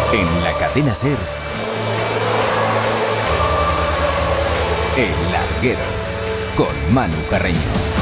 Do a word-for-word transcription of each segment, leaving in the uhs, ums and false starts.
En la cadena SER, El Larguero, con Manu Carreño.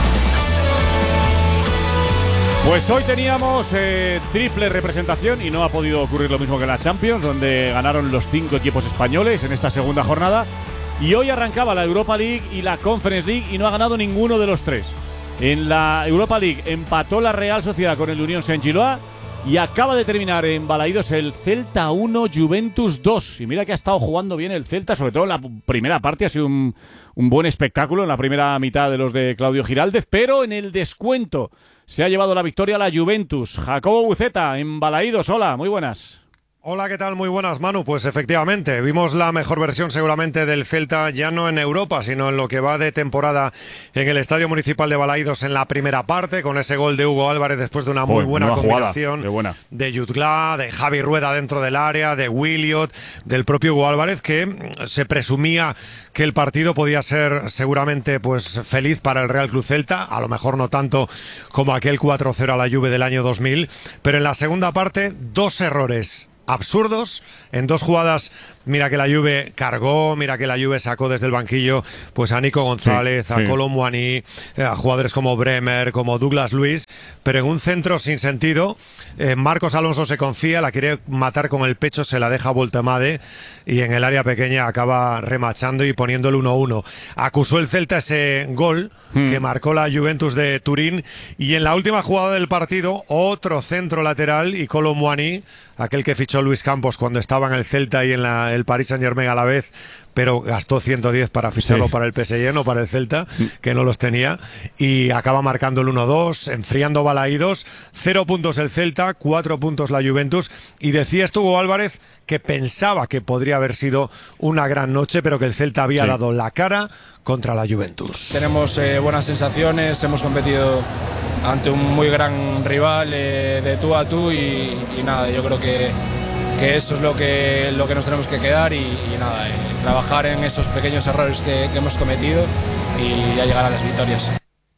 Pues hoy teníamos eh, triple representación y no ha podido ocurrir lo mismo que en la Champions, donde ganaron los cinco equipos españoles en esta segunda jornada. Y hoy arrancaba la Europa League y la Conference League y no ha ganado ninguno de los tres. En la Europa League empató la Real Sociedad con el Unión Saint-Gilloise y acaba de terminar en Balaídos el Celta uno, Juventus dos. Y mira que ha estado jugando bien el Celta, sobre todo en la primera parte. Ha sido un, un buen espectáculo en la primera mitad de los de Claudio Giraldez, pero en el descuento se ha llevado la victoria a la Juventus. Jacobo Buceta, en Balaídos. Hola, muy buenas. Hola, ¿qué tal? Muy buenas, Manu. Pues efectivamente, vimos la mejor versión seguramente del Celta, ya no en Europa, sino en lo que va de temporada en el Estadio Municipal de Balaídos en la primera parte, con ese gol de Hugo Álvarez después de una muy Joder, buena combinación buena. de Jutgla, de Javi Rueda dentro del área, de Williot, del propio Hugo Álvarez, que se presumía que el partido podía ser seguramente pues feliz para el Real Club Celta, a lo mejor no tanto como aquel cuatro cero a la Juve del año dos mil, pero en la segunda parte dos errores absurdos en dos jugadas. Mira que la Juve cargó, mira que la Juve sacó desde el banquillo pues a Nico González, sí, a sí. Kolo Muani, a jugadores como Bremer, como Douglas Luiz, pero en un centro sin sentido. eh, Marcos Alonso se confía, la quiere matar con el pecho, se la deja a Voltemade y en el área pequeña acaba remachando y poniendo el uno uno. Acusó el Celta ese gol hmm. que marcó la Juventus de Turín, y en la última jugada del partido otro centro lateral y Kolo Muani, aquel que fichó Luis Campos cuando estaba en el Celta y en la, el Paris Saint-Germain a la vez, pero gastó ciento diez para ficharlo sí. para el P S G, no para el Celta, que no los tenía, y acaba marcando el uno dos, enfriando Balaídos. Cero puntos el Celta, cuatro puntos la Juventus, y decía esto Hugo Álvarez, que pensaba que podría haber sido una gran noche, pero que el Celta había sí. dado la cara contra la Juventus. Tenemos eh, buenas sensaciones, hemos competido ante un muy gran rival eh, de tú a tú, y, y nada, yo creo que que eso es lo que, lo que nos tenemos que quedar y, y nada, eh, trabajar en esos pequeños errores que, que hemos cometido y ya llegar a las victorias.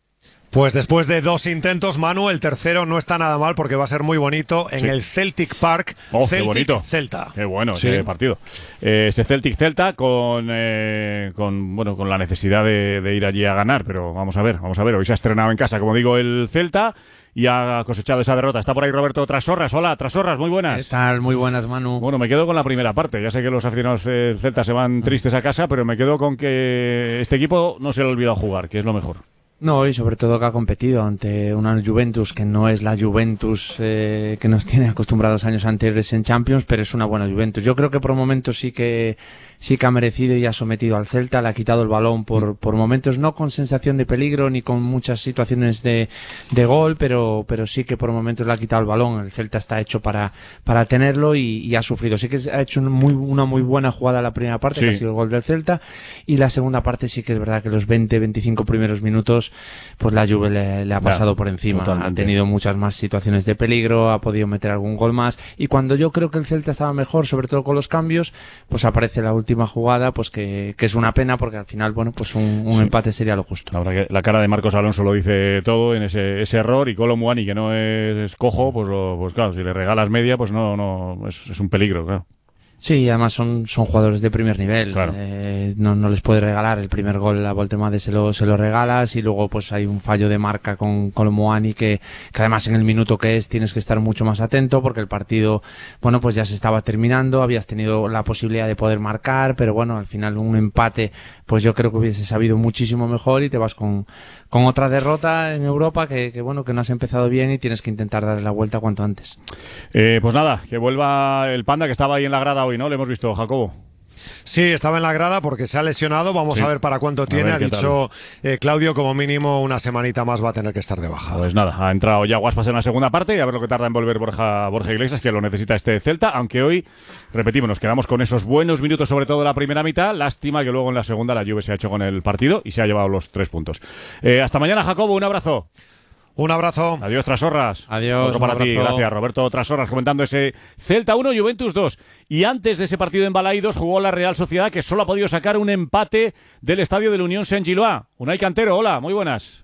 Pues después de dos intentos, Manu, el tercero no está nada mal porque va a ser muy bonito en sí. el Celtic Park. Oh, Celtic qué bonito. Celta. Qué bueno sí. ese partido. Eh, ese Celtic Celta con, eh, con bueno con la necesidad de, de ir allí a ganar, pero vamos a ver, vamos a ver. Hoy se ha estrenado en casa, como digo, el Celta, y ha cosechado esa derrota. Está por ahí Roberto Trasorras. Hola, Trasorras, muy buenas. ¿Qué tal? Muy buenas, Manu. Bueno, me quedo con la primera parte. Ya sé que los aficionados del Celta se van tristes a casa, pero me quedo con que este equipo no se le ha olvidado jugar, que es lo mejor. No, y sobre todo que ha competido ante una Juventus que no es la Juventus eh, que nos tiene acostumbrados años anteriores en Champions, pero es una buena Juventus. Yo creo que por momentos sí que sí que ha merecido y ha sometido al Celta, le ha quitado el balón por, por momentos, no con sensación de peligro ni con muchas situaciones de, de gol, pero, pero sí que por momentos le ha quitado el balón. El Celta está hecho para, para tenerlo y, y ha sufrido. Sí que ha hecho un muy, una muy buena jugada la primera parte, sí. que ha sido el gol del Celta, y la segunda parte sí que es verdad que los veinte veinticinco primeros minutos pues la Juve le, le ha pasado ya, por encima. Totalmente. Ha tenido muchas más situaciones de peligro, ha podido meter algún gol más, y cuando yo creo que el Celta estaba mejor, sobre todo con los cambios, pues aparece la última jugada, pues que, que es una pena, porque al final, bueno, pues un, un sí. empate sería lo justo. La verdad que la cara de Marcos Alonso lo dice todo en ese, ese error, y Kolo Muani, que no es cojo, pues, lo, pues claro, si le regalas media, pues no, no es, es un peligro, claro. Sí, además son, son jugadores de primer nivel. Claro. Eh, no, no les puede regalar el primer gol a Voltemade, se lo, se lo regalas, y luego pues hay un fallo de marca con Kolo Muani que, que además en el minuto que es tienes que estar mucho más atento, porque el partido, bueno, pues ya se estaba terminando, habías tenido la posibilidad de poder marcar, pero bueno, al final un empate, pues yo creo que hubiese sabido muchísimo mejor, y te vas con, con otra derrota en Europa que, que bueno, que no has empezado bien y tienes que intentar darle la vuelta cuanto antes. Eh, pues nada, que vuelva el Panda, que estaba ahí en la grada hoy, ¿no? Le hemos visto, Jacobo. Sí, estaba en la grada porque se ha lesionado. Vamos sí. a ver para cuánto tiene. Ha dicho eh, Claudio, como mínimo una semanita más va a tener que estar de baja. Pues nada, ha entrado ya Guaspas en la segunda parte, y a ver lo que tarda en volver Borja, Borja Iglesias, que lo necesita este Celta, aunque hoy, repetimos, nos quedamos con esos buenos minutos, sobre todo la primera mitad. Lástima que luego en la segunda la Juve se ha hecho con el partido y se ha llevado los tres puntos. Eh, hasta mañana, Jacobo, un abrazo. Un abrazo. Adiós, Trasorras. Adiós. Otro para ti, gracias. Roberto Trasorras comentando ese Celta uno, Juventus dos. Y antes de ese partido en Balaídos jugó la Real Sociedad, que solo ha podido sacar un empate del estadio del Unión Saint-Gilloise. Unai Cantero, hola, muy buenas.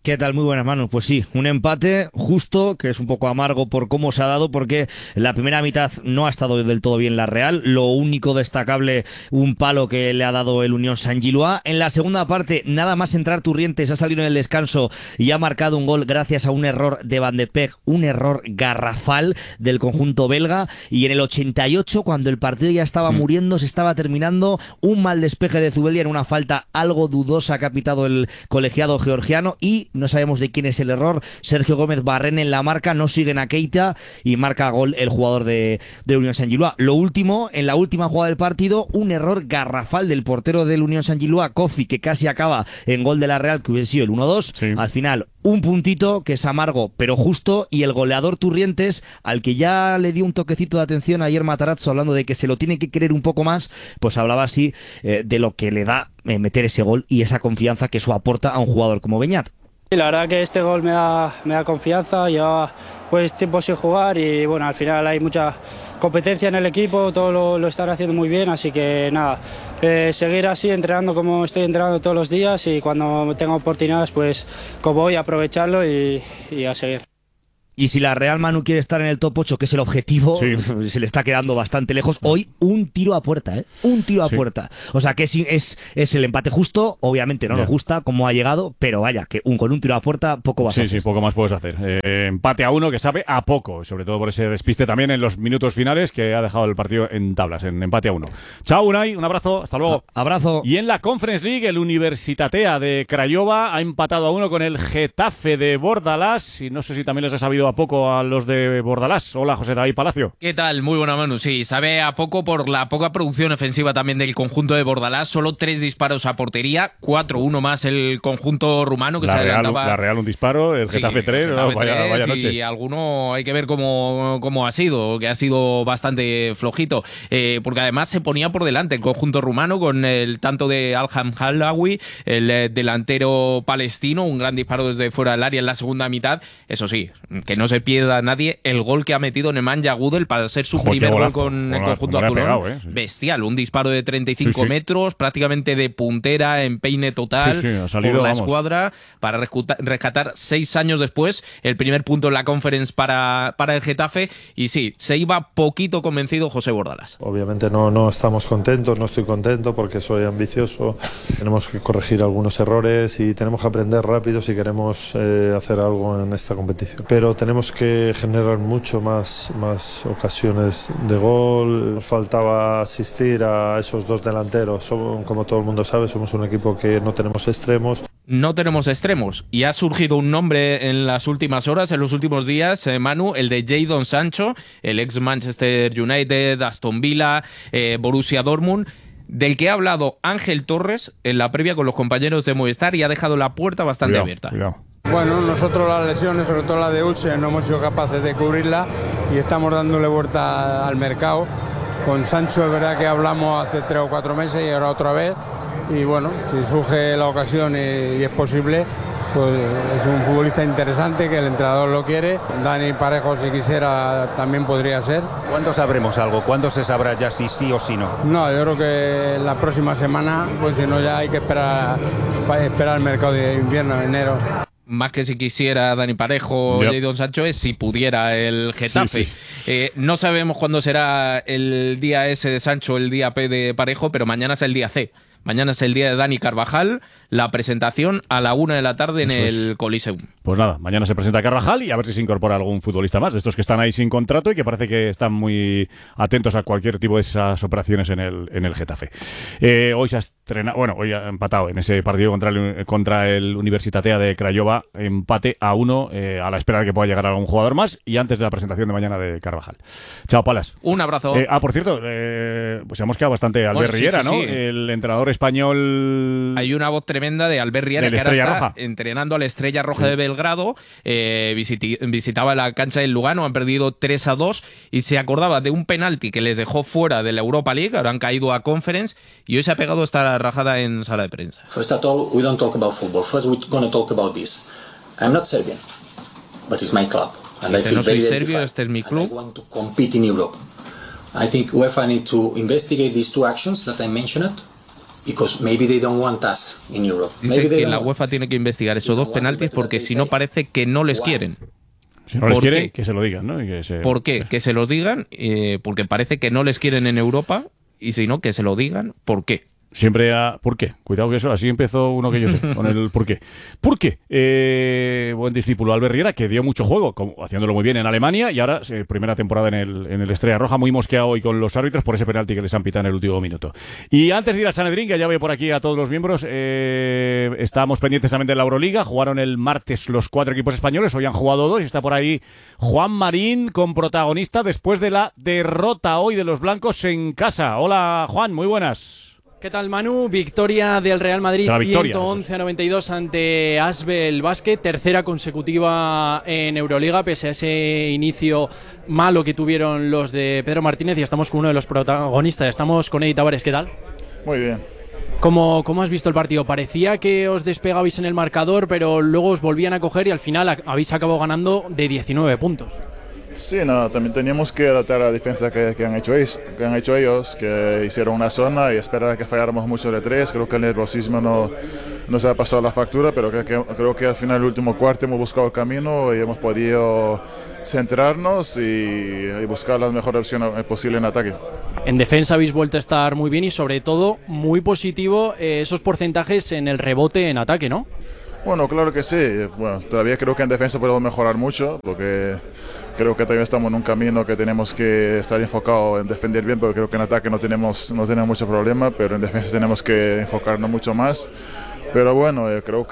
¿Qué tal? Muy buenas, Manu. Pues sí, un empate justo, que es un poco amargo por cómo se ha dado, porque la primera mitad no ha estado del todo bien la Real. Lo único destacable, un palo que le ha dado el Unión Saint-Gilloise. En la segunda parte, nada más entrar Turrientes, ha salido en el descanso y ha marcado un gol gracias a un error de Van de Peeg, un error garrafal del conjunto belga. Y en el ochenta y ocho, cuando el partido ya estaba muriendo, se estaba terminando, un mal despeje de Zubeldia en una falta algo dudosa que ha pitado el colegiado georgiano, y no sabemos de quién es el error. Sergio Gómez Barren en la marca, no siguen a Keita y marca gol el jugador de, de Unión Saint-Gilloise. Lo último, en la última jugada del partido, un error garrafal del portero del Unión Saint-Gilloise, Kofi, que casi acaba en gol de la Real, que hubiese sido el uno dos. Sí. Al final, un puntito que es amargo pero justo, y el goleador Turrientes, al que ya le dio un toquecito de atención ayer Matarazzo hablando de que se lo tiene que querer un poco más, pues hablaba así eh, de lo que le da eh, meter ese gol y esa confianza que eso aporta a un jugador como Beñat. Y la verdad que este gol me da, me da confianza, llevaba pues tiempo sin jugar y bueno, al final hay mucha competencia en el equipo, todo lo, lo están haciendo muy bien, así que nada, eh, seguir así entrenando como estoy entrenando todos los días, y cuando tenga oportunidades pues como voy a aprovecharlo y, y a seguir. Y si la Real, Manu, quiere estar en el top ocho, que es el objetivo, sí, se le está quedando bastante lejos. Hoy un tiro a puerta, ¿eh? Un tiro a sí. puerta. O sea que es, es, es el empate justo. Obviamente no yeah. nos gusta cómo ha llegado, pero vaya, que un, con un tiro a puerta poco vas sí, a hacer. Sí, sí, poco más puedes hacer. Eh, empate a uno que sabe a poco, sobre todo por ese despiste también en los minutos finales que ha dejado el partido en tablas, en empate a uno. Chao, Unai, un abrazo, hasta luego. A abrazo. Y en la Conference League, el Universitatea de Craiova ha empatado a uno con el Getafe de Bordalás, y no sé si también les ha sabido a poco a los de Bordalás. Hola, José David Palacio. ¿Qué tal? Muy buena, Manu. Sí, sabe a poco por la poca producción ofensiva también del conjunto de Bordalás. Solo tres disparos a portería, cuatro uno más el conjunto rumano que la se Real, adelantaba. La Real un disparo, el Getafe sí, tres, no, vaya, tres, vaya noche. Y alguno hay que ver cómo, cómo ha sido, que ha sido bastante flojito, eh, porque además se ponía por delante el conjunto rumano con el tanto de Alham Halawi, el eh, delantero palestino, un gran disparo desde fuera del área en la segunda mitad. Eso sí, que no se pierda nadie el gol que ha metido Nemanja Yagudel para ser su Joder, primer golazo, gol con golazo, el conjunto azulón. Pegado, ¿eh? Sí. Bestial, un disparo de treinta y cinco sí, sí. metros, prácticamente de puntera, empeine total sí, sí, ha salido, por la vamos. escuadra para rescatar seis años después el primer punto en la Conference para, para el Getafe. Y sí, se iba poquito convencido José Bordalás. Obviamente no, no estamos contentos, no estoy contento porque soy ambicioso. Tenemos que corregir algunos errores y tenemos que aprender rápido si queremos eh, hacer algo en esta competición. Pero tenemos que generar mucho más, más ocasiones de gol. Nos faltaba asistir a esos dos delanteros. Somos, como todo el mundo sabe, somos un equipo que no tenemos extremos. No tenemos extremos y ha surgido un nombre en las últimas horas, en los últimos días, eh, Manu, el de Jadon Sancho, el ex Manchester United, Aston Villa, eh, Borussia Dortmund, del que ha hablado Ángel Torres en la previa con los compañeros de Movistar y ha dejado la puerta bastante cuidado, abierta. Cuidado. Bueno, nosotros las lesiones, sobre todo la de Uche, no hemos sido capaces de cubrirla y estamos dándole vuelta al mercado. Con Sancho es verdad que hablamos hace tres o cuatro meses y ahora otra vez. Y bueno, si surge la ocasión y, y es posible, pues es un futbolista interesante que el entrenador lo quiere. Dani Parejo, si quisiera, también podría ser. ¿Cuándo sabremos algo? ¿Cuándo se sabrá ya si sí o si no? No, yo creo que la próxima semana, pues si no ya hay que esperar, esperar el mercado de invierno, enero. Más que si quisiera Dani Parejo o yep. Jadon Sancho es si pudiera el Getafe. Sí, sí. Eh, no sabemos cuándo será el día S de Sancho, el día P de Parejo, pero mañana es el día C. Mañana es el día de Dani Carvajal, la presentación a la una de la tarde en Eso el es. Coliseum. Pues nada, mañana se presenta Carvajal y a ver si se incorpora algún futbolista más de estos que están ahí sin contrato y que parece que están muy atentos a cualquier tipo de esas operaciones en el, en el Getafe. Eh, hoy se ha estrenado, bueno, hoy ha empatado en ese partido contra el, contra el Universitatea de Craiova, empate a uno, eh, a la espera de que pueda llegar algún jugador más y antes de la presentación de mañana de Carvajal. Chao, Palas. Un abrazo. Eh, ah, por cierto, eh, pues hemos quedado bastante Albert Riera, sí, sí, ¿no? Sí. El entrenador español. Hay una voz tremenda de Albert Riera que ahora está Roja. entrenando a la Estrella Roja sí. de Belgrado. Eh, visiti visitaba la cancha del Lugano, han perdido tres a dos y se acordaba de un penalti que les dejó fuera de la Europa League. Ahora han caído a Conference y hoy se ha pegado esta rajada en sala de prensa. First of all, we don't talk about football. First, we're going to talk about this. I'm not Serbian, but it's my club, and I feel no soy very serbio, este es mi club. I want to compete in Europe. I think UEFA need to investigate these two actions that I mentioned because maybe they don't want us in Europe. Maybe Dice they que don't la want- UEFA tiene que investigar esos dos penaltis porque si no parece que no les quieren. Si no les ¿Por quieren, qué? que se lo digan, ¿no? Y que se, ¿Por qué? sí. Que se los digan, eh, porque parece que no les quieren en Europa, y si no, que se lo digan, ¿por qué? Siempre a... ¿Por qué? Cuidado que eso, así empezó uno que yo sé, con el ¿por qué? ¿Por qué? Eh, buen discípulo Albert Riera, que dio mucho juego, como, haciéndolo muy bien en Alemania, y ahora, eh, primera temporada en el, en el Estrella Roja, muy mosqueado hoy con los árbitros por ese penalti que les han pitado en el último minuto. Y antes de ir al Sanedrín, que ya veo por aquí a todos los miembros, eh, estábamos pendientes también de la Euroliga, jugaron el martes los cuatro equipos españoles, hoy han jugado dos, y está por ahí Juan Marín con protagonista después de la derrota hoy de los blancos en casa. Hola Juan, muy buenas. ¿Qué tal, Manu? Victoria del Real Madrid, La victoria, ciento once a noventa y dos ante Asbel Basket, tercera consecutiva en Euroliga, pese a ese inicio malo que tuvieron los de Pedro Martínez, y estamos con uno de los protagonistas, estamos con Eddie Tavares. ¿Qué tal? Muy bien. ¿Cómo, ¿Cómo has visto el partido? Parecía que os despegabais en el marcador, pero luego os volvían a coger y al final a- habéis acabado ganando de diecinueve puntos. Sí, no, también teníamos que adaptar a la defensa que, que han hecho ellos, que han hecho ellos, que hicieron una zona y esperar a que falláramos mucho de tres. Creo que el nerviosismo no nos ha pasado la factura, pero que, que- creo que al final del último cuarto hemos buscado el camino y hemos podido centrarnos y, y buscar la mejor opción posible en ataque. En defensa habéis vuelto a estar muy bien y sobre todo muy positivo eh, esos porcentajes en el rebote en ataque, ¿no? Bueno, claro que sí. Bueno, todavía creo que en defensa podemos mejorar mucho, porque creo que todavía estamos en un camino que tenemos que estar enfocados en defender bien, porque creo que en ataque no tenemos, no tenemos mucho problema, pero en defensa tenemos que enfocarnos mucho más. Pero bueno, eh, creo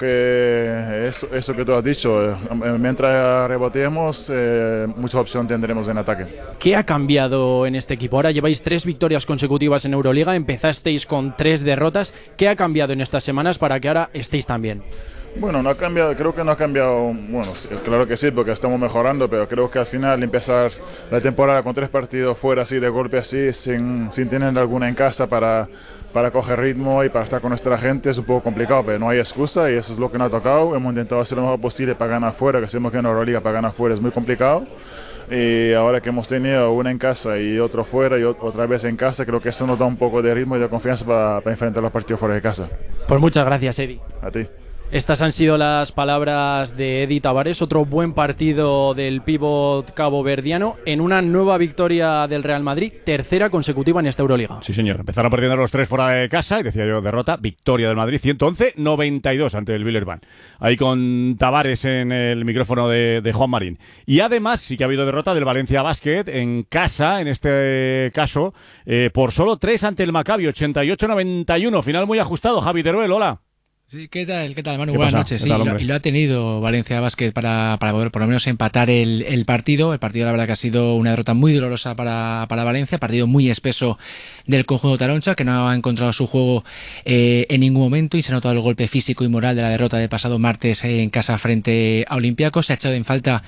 que eso, eso que tú has dicho, eh, mientras reboteemos, eh, mucha opción tendremos en ataque. ¿Qué ha cambiado en este equipo? Ahora lleváis tres victorias consecutivas en Euroliga, empezasteis con tres derrotas. ¿Qué ha cambiado en estas semanas para que ahora estéis tan bien? Bueno, no ha cambiado, creo que no ha cambiado, bueno, sí, claro que sí, porque estamos mejorando, pero creo que al final empezar la temporada con tres partidos fuera así, de golpe así, sin, sin tener alguna en casa para, para coger ritmo y para estar con nuestra gente es un poco complicado, pero no hay excusa y eso es lo que nos ha tocado. Hemos intentado hacer lo mejor posible para ganar fuera, que sabemos que en Euroliga para ganar fuera es muy complicado. Y ahora que hemos tenido una en casa y otro fuera y otra vez en casa, creo que eso nos da un poco de ritmo y de confianza para, para enfrentar los partidos fuera de casa. Pues muchas gracias, Eddie. A ti. Estas han sido las palabras de Eddie Tavares, otro buen partido del pívot caboverdiano en una nueva victoria del Real Madrid, tercera consecutiva en esta Euroliga. Sí, señor. Empezaron perdiendo los tres fuera de casa y decía yo derrota, victoria del Madrid, ciento once a noventa y dos ante el Villerban. Ahí con Tavares en el micrófono de, de Juan Marín. Y además sí que ha habido derrota del Valencia Basket en casa, en este caso, eh, por solo tres ante el Maccabi, ochenta y ocho a noventa y uno. Final muy ajustado. Javi Teruel, hola. Sí, ¿qué tal? ¿Qué tal, Manu? ¿Qué Buenas pasa? noches. ¿Qué Sí, tal, lo, hombre? y lo ha tenido Valencia Basket para, para poder por lo menos empatar el, el partido. El partido, la verdad, que ha sido una derrota muy dolorosa para, para Valencia. Partido muy espeso del conjunto taroncha, que no ha encontrado su juego eh, en ningún momento y se ha notado el golpe físico y moral de la derrota del pasado martes eh, en casa frente a Olympiacos. Se ha echado en falta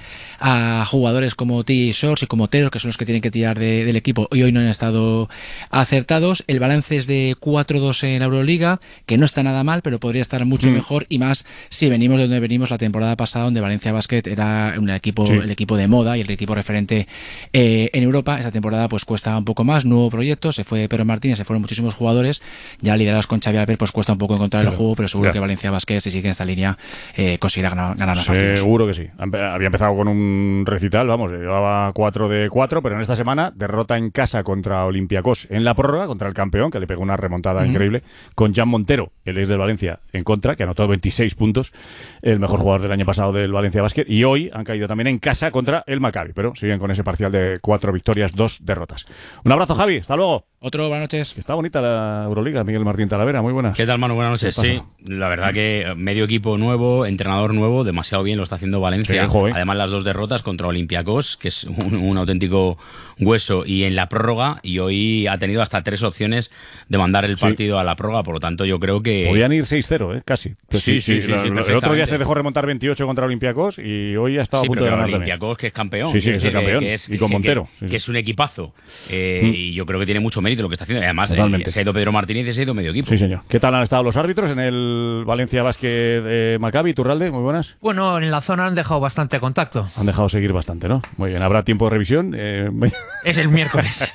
a jugadores como T J Shorts y como Teros, que son los que tienen que tirar de, del equipo y hoy no han estado acertados. El balance es de cuatro dos en la Euroliga, que no está nada mal, pero podría estar mucho Mm. mejor. Y más si venimos de donde venimos la temporada pasada, donde Valencia Basket era un equipo, Sí. el equipo de moda y el equipo referente eh, en Europa. Esta temporada pues cuesta un poco más, nuevo proyecto, se fue Pedro Martínez, se fueron muchísimos jugadores, ya liderados con Xavi Alper, pues cuesta un poco encontrar Claro, el juego, pero seguro claro. que Valencia Basket, si sigue en esta línea, eh, conseguirá ganar, ganar los partidos. Seguro que sí. Había empezado con un recital, vamos, llevaba cuatro de cuatro, pero en esta semana derrota en casa contra Olympiacos en la prórroga, contra el campeón, que le pegó una remontada Ujú. increíble, con Jan Montero, el ex del Valencia, en contra, que anotó veintiséis puntos, el mejor jugador del año pasado del Valencia Basket, y hoy han caído también en casa contra el Maccabi, pero siguen con ese parcial de cuatro victorias, dos derrotas. Un abrazo, Javi, hasta luego. Otro, buenas noches. Está bonita la Euroliga, Miguel Martín Talavera, muy buenas. ¿Qué tal, Manu? Buenas noches. ¿Qué Sí, pasa? la verdad que medio equipo nuevo, entrenador nuevo, demasiado bien lo está haciendo Valencia. Sí, joder. Además, las dos derrotas contra Olympiacos, que es un, un auténtico hueso, y en la prórroga, y hoy ha tenido hasta tres opciones de mandar el Sí. partido a la prórroga, por lo tanto yo creo que... Podían ir seis cero, ¿eh? Casi. Pues Sí, sí, sí, la- sí, el otro día perfectamente. se dejó remontar veintiocho contra Olympiacos y hoy ha estado Sí, a punto pero de ganar Olympiacos, que es campeón. Sí, sí, quiero es el decir, campeón. que es- Y con que- Montero. Que, Sí, sí. que es un equipazo. Eh, Mm. Y yo creo que tiene mucho mérito. bonito lo que está haciendo. Y además, Totalmente. eh, se ha ido Pedro Martínez y se ha ido medio equipo. Sí, señor. ¿Qué tal han estado los árbitros en el Valencia Basket de Maccabi, Turralde? Muy buenas. Bueno, en la zona han dejado bastante contacto. Han dejado seguir bastante, ¿no? Muy bien. ¿Habrá tiempo de revisión? Eh, Es el miércoles.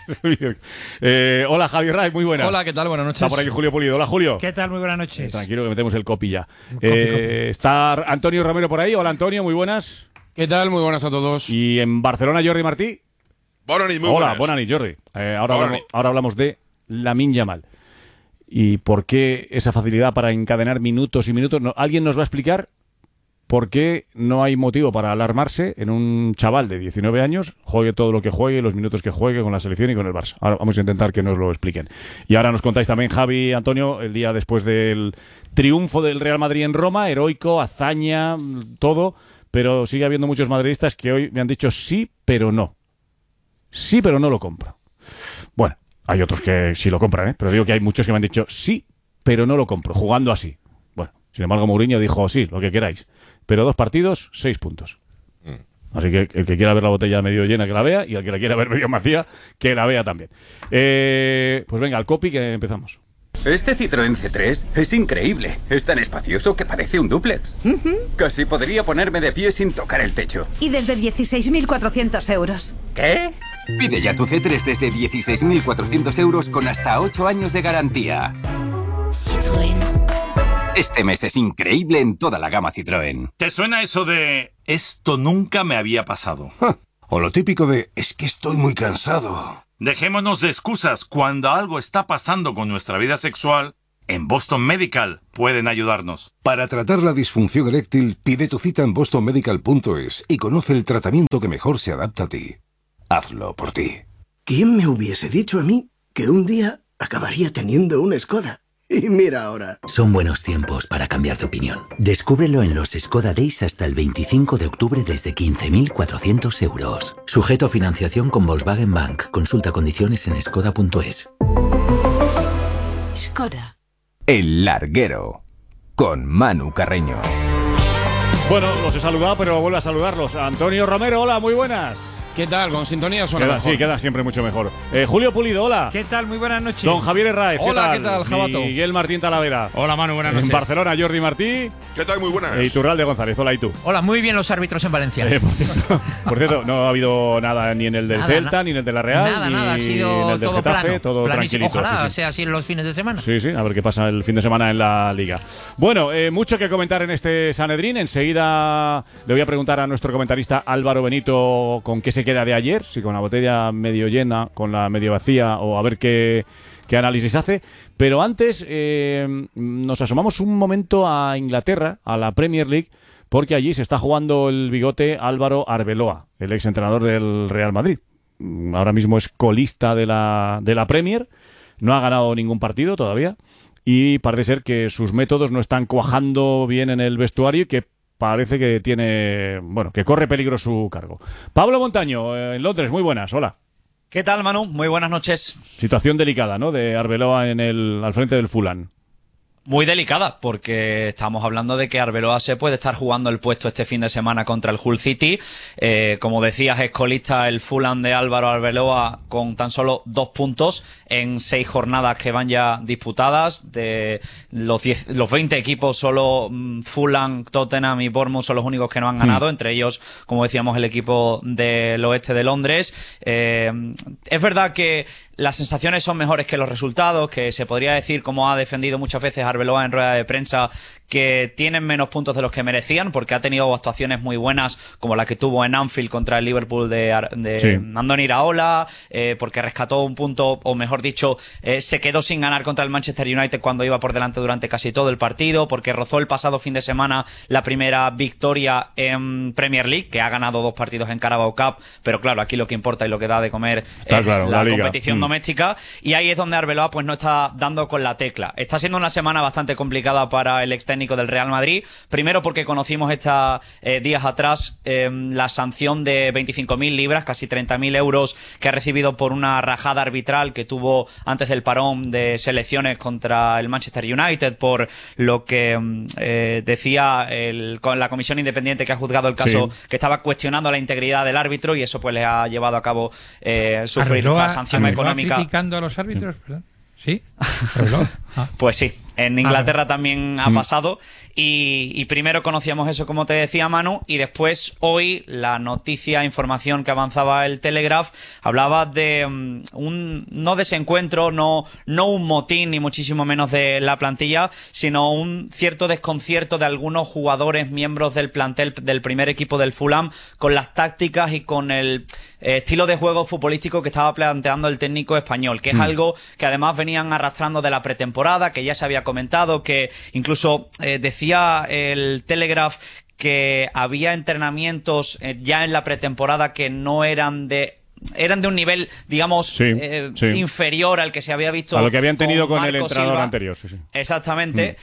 eh, hola, Javier Ray, muy buenas. Hola, ¿qué tal? Buenas noches. Está por aquí Julio Pulido. Hola, Julio. ¿Qué tal? Muy buenas noches. Eh, tranquilo que metemos el copi ya. Eh, ¿Está Antonio Romero por ahí? Hola, Antonio, muy buenas. ¿Qué tal? Muy buenas a todos. Y en Barcelona, Jordi Martí. Bona nit, muy Hola, buenas. buena nit, Jordi. Eh, ahora, Bona hablamos, nit. ahora hablamos de Lamine Yamal. ¿Y por qué esa facilidad para encadenar minutos y minutos? No, ¿alguien nos va a explicar por qué no hay motivo para alarmarse en un chaval de diecinueve años, juegue todo lo que juegue, los minutos que juegue con la selección y con el Barça? Ahora vamos a intentar que nos lo expliquen. Y ahora nos contáis también, Javi, Antonio, el día después del triunfo del Real Madrid en Roma, heroico, hazaña, todo, pero sigue habiendo muchos madridistas que hoy me han dicho sí, pero no. Sí, pero no lo compro. Bueno, hay otros que sí lo compran, ¿eh? Pero digo que hay muchos que me han dicho sí, pero no lo compro, jugando así. Bueno, sin embargo, Mourinho dijo sí, lo que queráis. Pero dos partidos, seis puntos. Mm. Así que el que quiera ver la botella medio llena, que la vea, y el que la quiera ver medio vacía, que la vea también. Eh, pues venga, al copy, que empezamos. Este Citroën C tres es increíble. Es tan espacioso que parece un dúplex. Casi podría ponerme de pie sin tocar el techo. Y desde dieciséis mil cuatrocientos euros. ¿Qué? Pide ya tu C tres desde dieciséis mil cuatrocientos euros con hasta ocho años de garantía. Citroën. Este mes es increíble en toda la gama Citroën. ¿Te suena eso de esto nunca me había pasado? O lo típico de es que estoy muy cansado. Dejémonos de excusas. Cuando algo está pasando con nuestra vida sexual, en Boston Medical pueden ayudarnos. Para tratar la disfunción eréctil, pide tu cita en boston medical punto es y conoce el tratamiento que mejor se adapta a ti. Hazlo por ti. ¿Quién me hubiese dicho a mí que un día acabaría teniendo una Skoda? Y mira ahora. Son buenos tiempos para cambiar de opinión. Descúbrelo en los Skoda Days hasta el veinticinco de octubre desde quince mil cuatrocientos euros. Sujeto a financiación con Volkswagen Bank. Consulta condiciones en skoda punto es. Skoda. El Larguero, con Manu Carreño. Bueno, los he saludado, pero vuelvo a saludarlos. Antonio Romero, hola, muy buenas. ¿Qué tal? ¿Con sintonía suena Queda, mejor? sí, queda siempre mucho mejor. Eh, Julio Pulido, hola. ¿Qué tal? Muy buenas noches. Don Javier Herráez, ¿qué Hola, tal? ¿qué tal, Jabato? Miguel Martín Talavera. Hola, Manu, buenas noches. En Barcelona, Jordi Martí. ¿Qué tal? Muy buenas. E Iturralde González, hola, ¿y tú? Hola, muy bien los árbitros en Valencia. Eh, por, cierto, por cierto, no ha habido nada ni en el del Nada, Celta, na- ni en el de la Real, Nada, ni nada, ha en sido el del todo Getafe, plano. todo Planísimo. tranquilito. Ojalá sí, sí. sea así en los fines de semana. Sí, sí, a ver qué pasa el fin de semana en la Liga. Bueno, eh, mucho que comentar en este Sanedrín. Enseguida le voy a preguntar a nuestro comentarista Álvaro Benito con qué se queda de ayer, si con la botella medio llena, con la medio vacía, o a ver qué, qué análisis hace. Pero antes eh, nos asomamos un momento a Inglaterra, a la Premier League, porque allí se está jugando el bigote Álvaro Arbeloa, el exentrenador del Real Madrid. Ahora mismo es colista de la, de la Premier, no ha ganado ningún partido todavía y parece ser que sus métodos no están cuajando bien en el vestuario y que parece que tiene, bueno, que corre peligro su cargo. Pablo Montaño, eh, en Londres, muy buenas, hola. ¿Qué tal, Manu? Muy buenas noches. Situación delicada, ¿no?, de Arbeloa en el, al frente del Fulham. Muy delicada, porque estamos hablando de que Arbeloa se puede estar jugando el puesto este fin de semana contra el Hull City. Eh, como decías, es colista el Fulham de Álvaro Arbeloa con tan solo dos puntos en seis jornadas que van ya disputadas. De los, diez, los veinte equipos, solo mm, Fulham, Tottenham y Bournemouth son los únicos que no han ganado. Hmm. Entre ellos, como decíamos, el equipo del oeste de Londres. Eh, es verdad que las sensaciones son mejores que los resultados, que se podría decir, como ha defendido muchas veces Arbeloa en rueda de prensa, que tienen menos puntos de los que merecían, porque ha tenido actuaciones muy buenas, como la que tuvo en Anfield contra el Liverpool de, de sí. Andoni Iraola, eh, porque rescató un punto, o mejor dicho, eh, se quedó sin ganar contra el Manchester United cuando iba por delante durante casi todo el partido, porque rozó el pasado fin de semana la primera victoria en Premier League, que ha ganado dos partidos en Carabao Cup, pero claro, aquí lo que importa y lo que da de comer Está es claro, la, la competición mm. doméstica, y ahí es donde Arbeloa pues no está dando con la tecla. Está siendo una semana bastante complicada para el ex técnico del Real Madrid, primero porque conocimos estos eh, días atrás eh, la sanción de veinticinco mil libras, casi treinta mil euros, que ha recibido por una rajada arbitral que tuvo antes del parón de selecciones contra el Manchester United, por lo que eh, decía el, con la comisión independiente que ha juzgado el caso, sí. que estaba cuestionando la integridad del árbitro, y eso pues le ha llevado a cabo eh, sufrir Arbeloa, una sanción Arbeloa económica. económica. criticando a los árbitros? ¿Perdón? ¿Sí? ¿Perdón? Ah. Pues sí, en Inglaterra Ah, también ha pasado y, y primero conocíamos eso, como te decía Manu, y después hoy la noticia, información que avanzaba el Telegraph hablaba de um, un no desencuentro, no, no un motín ni muchísimo menos de la plantilla, sino un cierto desconcierto de algunos jugadores, miembros del plantel del primer equipo del Fulham con las tácticas y con el eh, estilo de juego futbolístico que estaba planteando el técnico español, que es Mm. algo que además venían arrastrando de la pretemporada, que ya se había comentado, que incluso eh, decía el Telegraph que había entrenamientos eh, ya en la pretemporada que no eran de eran de un nivel, digamos, Sí, eh, sí. inferior al que se había visto A lo que habían tenido con, el Marco entrenador Silva. anterior. Sí, sí. Exactamente.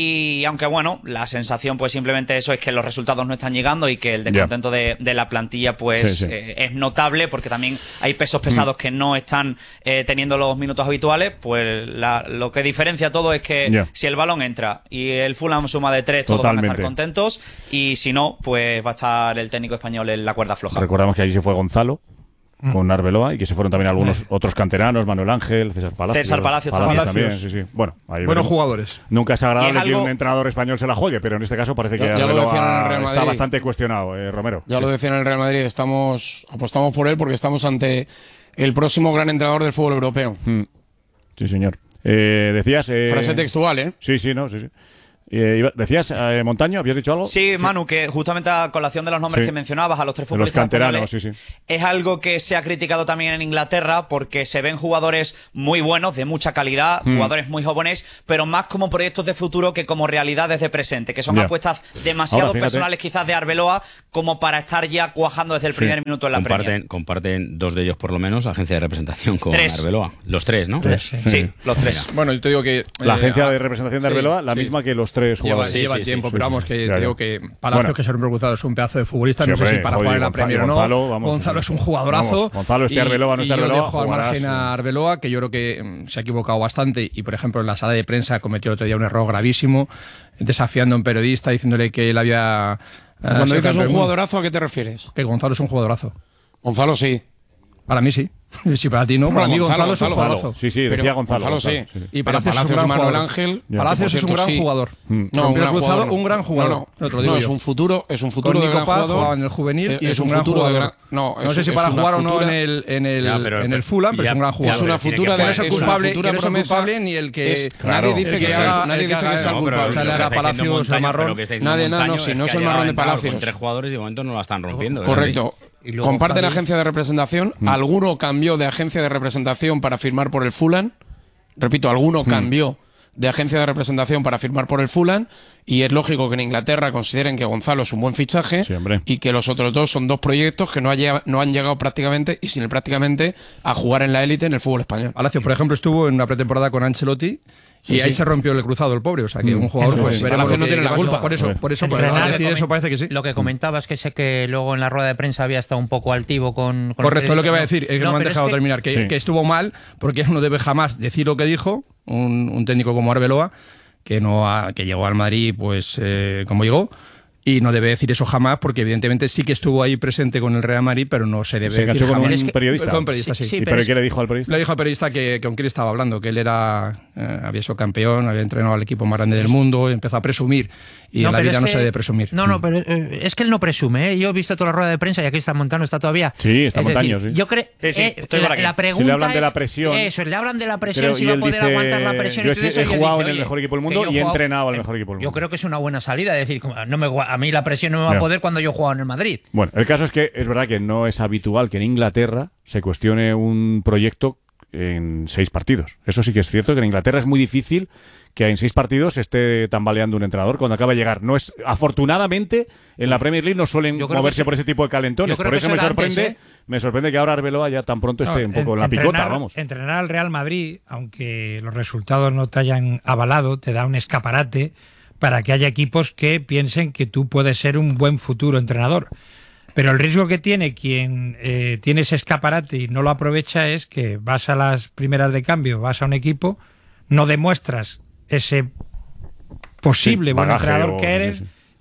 Y aunque bueno, la sensación pues simplemente eso es que los resultados no están llegando y que el descontento de, de la plantilla pues Sí, sí. eh, es notable, porque también hay pesos pesados que no están eh, teniendo los minutos habituales. Pues la- lo que diferencia todo es que Ya. si el balón entra y el Fulham suma de tres, todos van a Totalmente. estar contentos, y si no, pues va a estar el técnico español en la cuerda floja. Recordamos que allí se fue Gonzalo con Arbeloa y que se fueron también algunos otros canteranos, Manuel Ángel, César Palacios. César Palacios también. también. Sí, sí. Bueno, ahí Buenos veremos. jugadores. Nunca es agradable Y es que algo- un entrenador español se la juegue, pero en este caso parece que Ya- ya lo Arbeloa decían en el Real está Madrid. bastante cuestionado, eh, Romero. Ya Sí. lo decían en el Real Madrid, estamos apostamos por él porque estamos ante el próximo gran entrenador del fútbol europeo. Mm. Sí, señor. Eh, decías... eh, Frase textual, ¿eh? Sí, sí, no, sí, sí. Eh, iba- decías, eh, Montaño, ¿habías dicho algo? Sí, Manu, que justamente a colación de los nombres Sí. que mencionabas, a los tres De los futbolistas canteranos, españoles, sí, sí. es algo que se ha criticado también en Inglaterra, porque se ven jugadores muy buenos, de mucha calidad, Hmm. jugadores muy jóvenes, pero más como proyectos de futuro que como realidades de presente, que son Ya. apuestas demasiado Ahora, fíjate. personales quizás de Arbeloa como para estar ya cuajando desde el Sí. primer minuto en la comparten, Premier. comparten dos de ellos por lo menos agencia de representación con Tres. Arbeloa. Los tres, ¿no? Tres, sí. Sí, los tres. Bueno, yo te digo que... La eh, agencia ah, de representación de sí, Arbeloa, la sí. misma que los tres Lleva, jugadores. lleva Sí, sí, tiempo, sí, pero sí, vamos, sí. que Ya, te digo ya. que Palacios, Bueno. que siempre preocupado, es un pedazo de futbolista, Sí, no sé hombre, si para joder, jugar en la Gonzalo- Premier o no. Gonzalo, vamos, Gonzalo es un jugadorazo. vamos, Gonzalo esté y- Arbeloa, no esté y yo Arbeloa, dejo al jugarás, margen a Arbeloa, que yo creo que mm, se ha equivocado bastante y, por ejemplo, en la sala de prensa cometió el otro día un error gravísimo, desafiando a un periodista, diciéndole que él había... eh, Cuando sido dices campeón un del mundo. jugadorazo, ¿a qué te refieres? Que Gonzalo es un jugadorazo. Gonzalo sí. Para mí sí. Si para ti no, Bueno, para mí Gonzalo, Gonzalo, es un Gonzalo. jugadorazo. Sí, sí, Pero decía Gonzalo. Gonzalo sí. sí, sí. Y Pero Palacios es un Palacios gran Manuel jugador. Ángel, Ya. Palacios que es un por gran cierto, sí. jugador. Mm. No, Rompió un el gran cruzado, jugador, no. un gran jugador. No, No, te lo no, digo es yo. un futuro, es un futuro Con de Nico gran Paz jugador. jugaba en el juvenil Eh, y es un gran futuro de jugador. gran- no, No es- sé si es para una jugar o no futura- en el, en el, Ya, pero- en el Fulham, pero ya- es un gran ya, jugador. Es una pero tiene futura que de Que no es el es una culpable, futura que no es el promesa. culpable ni el que... Es- Claro. Nadie dice el que, que sea- haga- nadie el que dice que haga- sea el no, pero culpable. o sea, le hará Palacios el marrón. Nadie, nada, no, si no es el marrón de Palacios. Con tres jugadores y de momento no la están rompiendo. ¿eh? Correcto. Y luego Comparten Javi- agencia de representación. Alguno cambió de agencia de representación para firmar por el Fulham. Repito, alguno cambió de agencia de representación para firmar por el Fulham. Y es lógico que en Inglaterra consideren que Gonzalo es un buen fichaje Sí, hombre. y que los otros dos son dos proyectos que no, ha llega- no han llegado prácticamente, y sin el prácticamente, a jugar en la élite en el fútbol español. Palacios, por ejemplo, estuvo en una pretemporada con Ancelotti y Sí, ahí sí. se rompió el cruzado el pobre. O sea, que un jugador, Sí, pues sí. veremos Palacios lo no que- tiene la qué pasa. culpa. Por eso, por eso, por Entrenar, decir comen- eso parece que sí. Lo que comentabas que sé que luego en la rueda de prensa había estado un poco altivo con... con Correcto, es lo que iba a no, decir, es que no, me han pero dejado que- terminar, que, Sí. que estuvo mal, porque no debe jamás decir lo que dijo un, un técnico como Arbeloa, que no ha- que llegó al Madrid pues eh, como llegó, y no debe decir eso jamás, porque evidentemente sí que estuvo ahí presente con el Real Madrid, pero no se debe Se decir enganchó con jamás. un Es que- periodista. Con un periodista, sí. Sí, ¿Y pero pero es- qué le dijo al periodista? Le dijo al periodista que, que con quién estaba hablando, que él era eh, había sido campeón, había entrenado al equipo más grande del mundo, y empezó a presumir. Y en la pero vida es no que- se debe presumir. No, no, pero eh, es que él no presume. ¿eh? Yo he visto toda la rueda de prensa y aquí está Montano, está todavía. Sí, está Es Montaño, decir, sí. Yo creo. Sí, sí, eh, estoy por la, aquí. la Si pregunta le hablan de es- la presión. Eso, le hablan de la presión, Creo- si y va a él poder dice, aguantar la presión yo y todo he- eso. he y él jugado dice, en el oye, mejor equipo del que mundo yo y he jugado- entrenado al mejor equipo del Yo mundo. creo que es una buena salida, es decir, como, no me, a mí la presión no me va Ya. a poder cuando yo he jugado en el Madrid. Bueno, el caso es que es verdad que no es habitual que en Inglaterra se cuestione un proyecto en seis partidos. Eso sí que es cierto, que en Inglaterra es muy difícil que en seis partidos esté tambaleando un entrenador cuando acaba de llegar. No es, afortunadamente, en la Premier League no suelen Yo creo moverse que por ese tipo de calentones. yo creo Por que eso me será sorprende, antes, ¿eh? me sorprende que ahora Arbeloa ya tan pronto esté No, un poco en en- la picota, entrenar- vamos. Entrenar al Real Madrid, aunque los resultados no te hayan avalado, te da un escaparate para que haya equipos que piensen que tú puedes ser un buen futuro entrenador. Pero el riesgo que tiene quien eh, tiene ese escaparate y no lo aprovecha es que vas a las primeras de cambio, vas a un equipo, no demuestras ese posible Sí, buen bagaje entrenador o- que sí, eres sí.